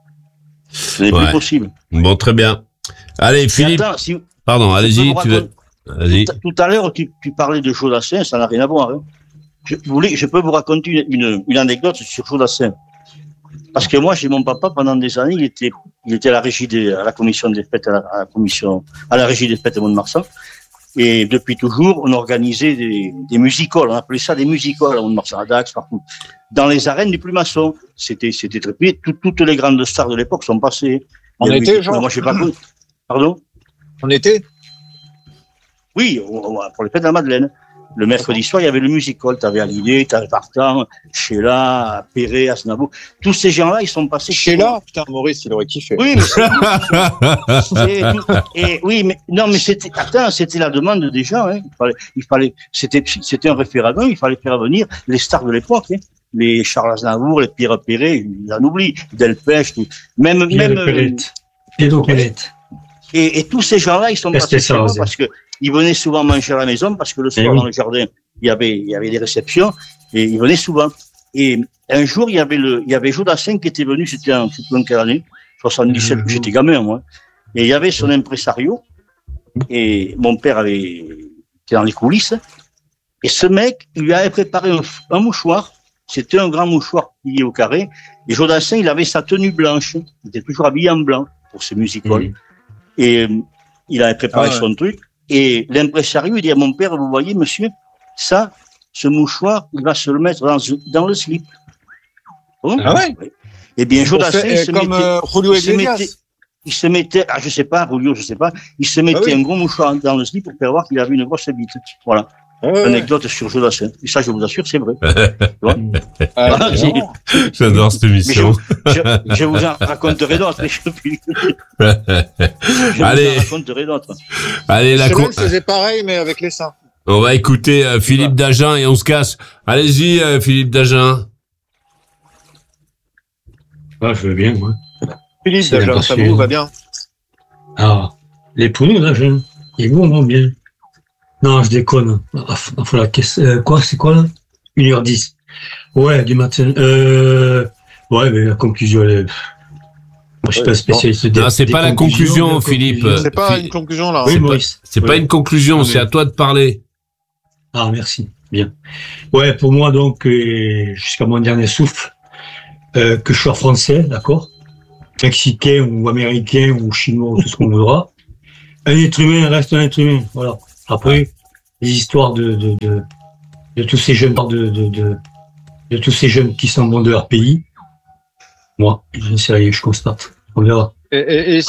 Ce n'est Ouais. plus possible. Bon, très bien. Allez Mais Philippe. attends, si, Pardon, je allez-y. peux Tu vous veux... Vas-y. Tout, tout à l'heure, tu, tu parlais de Jodassin, ça n'a rien à voir. Hein. Je, vous voulez, je peux vous raconter une, une, une anecdote sur Jodassin. Parce que moi, j'ai mon papa, pendant des années, il était, il était à la régie des, à la commission des fêtes, à la, à la commission, à la régie des fêtes de Mont-de-Marsan. Et depuis toujours, on organisait des, des musicoles. On appelait ça des musicoles à Mont-de-Marsan, à Dax, partout. Dans les arènes du Plumasson. C'était, c'était très bien. Tout- toutes les grandes stars de l'époque sont passées. En Il y avait- été, genre? Moi, je sais pas. Pardon? En été. Oui, on- on- pour les fêtes de la Madeleine. Le mercredi soir, il y avait le musical. Tu avais Hallyday, tu avais Vartan, Sheila, Perret, Aznavour. Tous ces gens-là, ils sont passés Chez là, putain, Maurice, il aurait kiffé. Oui, mais c'est- c'est tout. Et oui, mais non, mais c'était attends, c'était la demande des gens. Hein. Il fallait, il fallait, c'était, c'était un référendum. Il fallait faire venir les stars de l'époque, hein. Les Charles Aznavour, les Pierre Perret, j'en oublie, Delpech, tout. Même, Pierre même. Pellet. Pierre Pellet. Et, et tous ces gens-là, ils sont Restez passés chez moi ça, parce que ils venaient souvent manger à la maison parce que le soir Eh oui. dans le jardin, il y avait, il y avait des réceptions et ils venaient souvent. Et un jour, il y avait le, il y avait Jodassin qui était venu, c'était en, je sais plus en quelle année, soixante-dix-sept, Mhm. j'étais gamin, moi. Et il y avait son impresario et mon père avait, était dans les coulisses. Et ce mec, il lui avait préparé un, un mouchoir. C'était un grand mouchoir plié au carré. Et Jodassin, il avait sa tenue blanche. Il était toujours habillé en blanc pour ses musicals. Mhm. Et euh, il avait préparé Ah ouais. son truc. Et l'impresario, il dit à mon père, vous voyez, monsieur, ça, ce mouchoir, il va se le mettre dans, dans le slip. Bon. Ah ouais? Eh bien, Pour Jodassin, faire- il se Comme mettait, euh, Julio il se Iglesias. mettait, il se mettait, ah, je sais pas, Julio, je sais pas, il se mettait oui. un gros mouchoir dans le slip pour faire voir qu'il avait une grosse bite. Voilà. Ah ouais. Anecdote sur Jodassin. Et ça, je vous assure, c'est vrai. Ah, Ah, c'est si. marrant. J'adore cette Mais je, émission. je, je vous en raconterai d'autres. mais Je, je Allez. vous en raconterai d'autres. Allez, la Cela, co- il faisait pareil, mais avec les seins. On va écouter euh, Philippe Dagen et on se casse. Allez-y, euh, Philippe Dagen. Ah, je veux bien, moi. Philippe Dagen, ça vous va bien? Ah, les poules, Dagen. Ils vont bien. Non, je déconne. Ah, faut la caisse. Euh, quoi, c'est quoi, là? une heure dix. Ouais, du matin. Euh, ouais, mais la conclusion, elle est... Moi, je suis pas spécialiste des, non, c'est des pas la conclusion, Philippe. C'est pas une conclusion, là. Oui, c'est Maurice. Pas, c'est oui. pas une conclusion, c'est à toi de parler. Ah, merci. Bien. Ouais, pour moi, donc, euh, jusqu'à mon dernier souffle, euh, que je sois français, d'accord? Mexicain ou américain ou chinois ou tout ce qu'on voudra. Un être humain reste un être humain. Voilà. Après, les histoires de, de, de, de tous ces jeunes, de, de, de, de tous ces jeunes qui s'en vont de leur pays. Moi, je sais rien, je constate. On verra. Et, et, et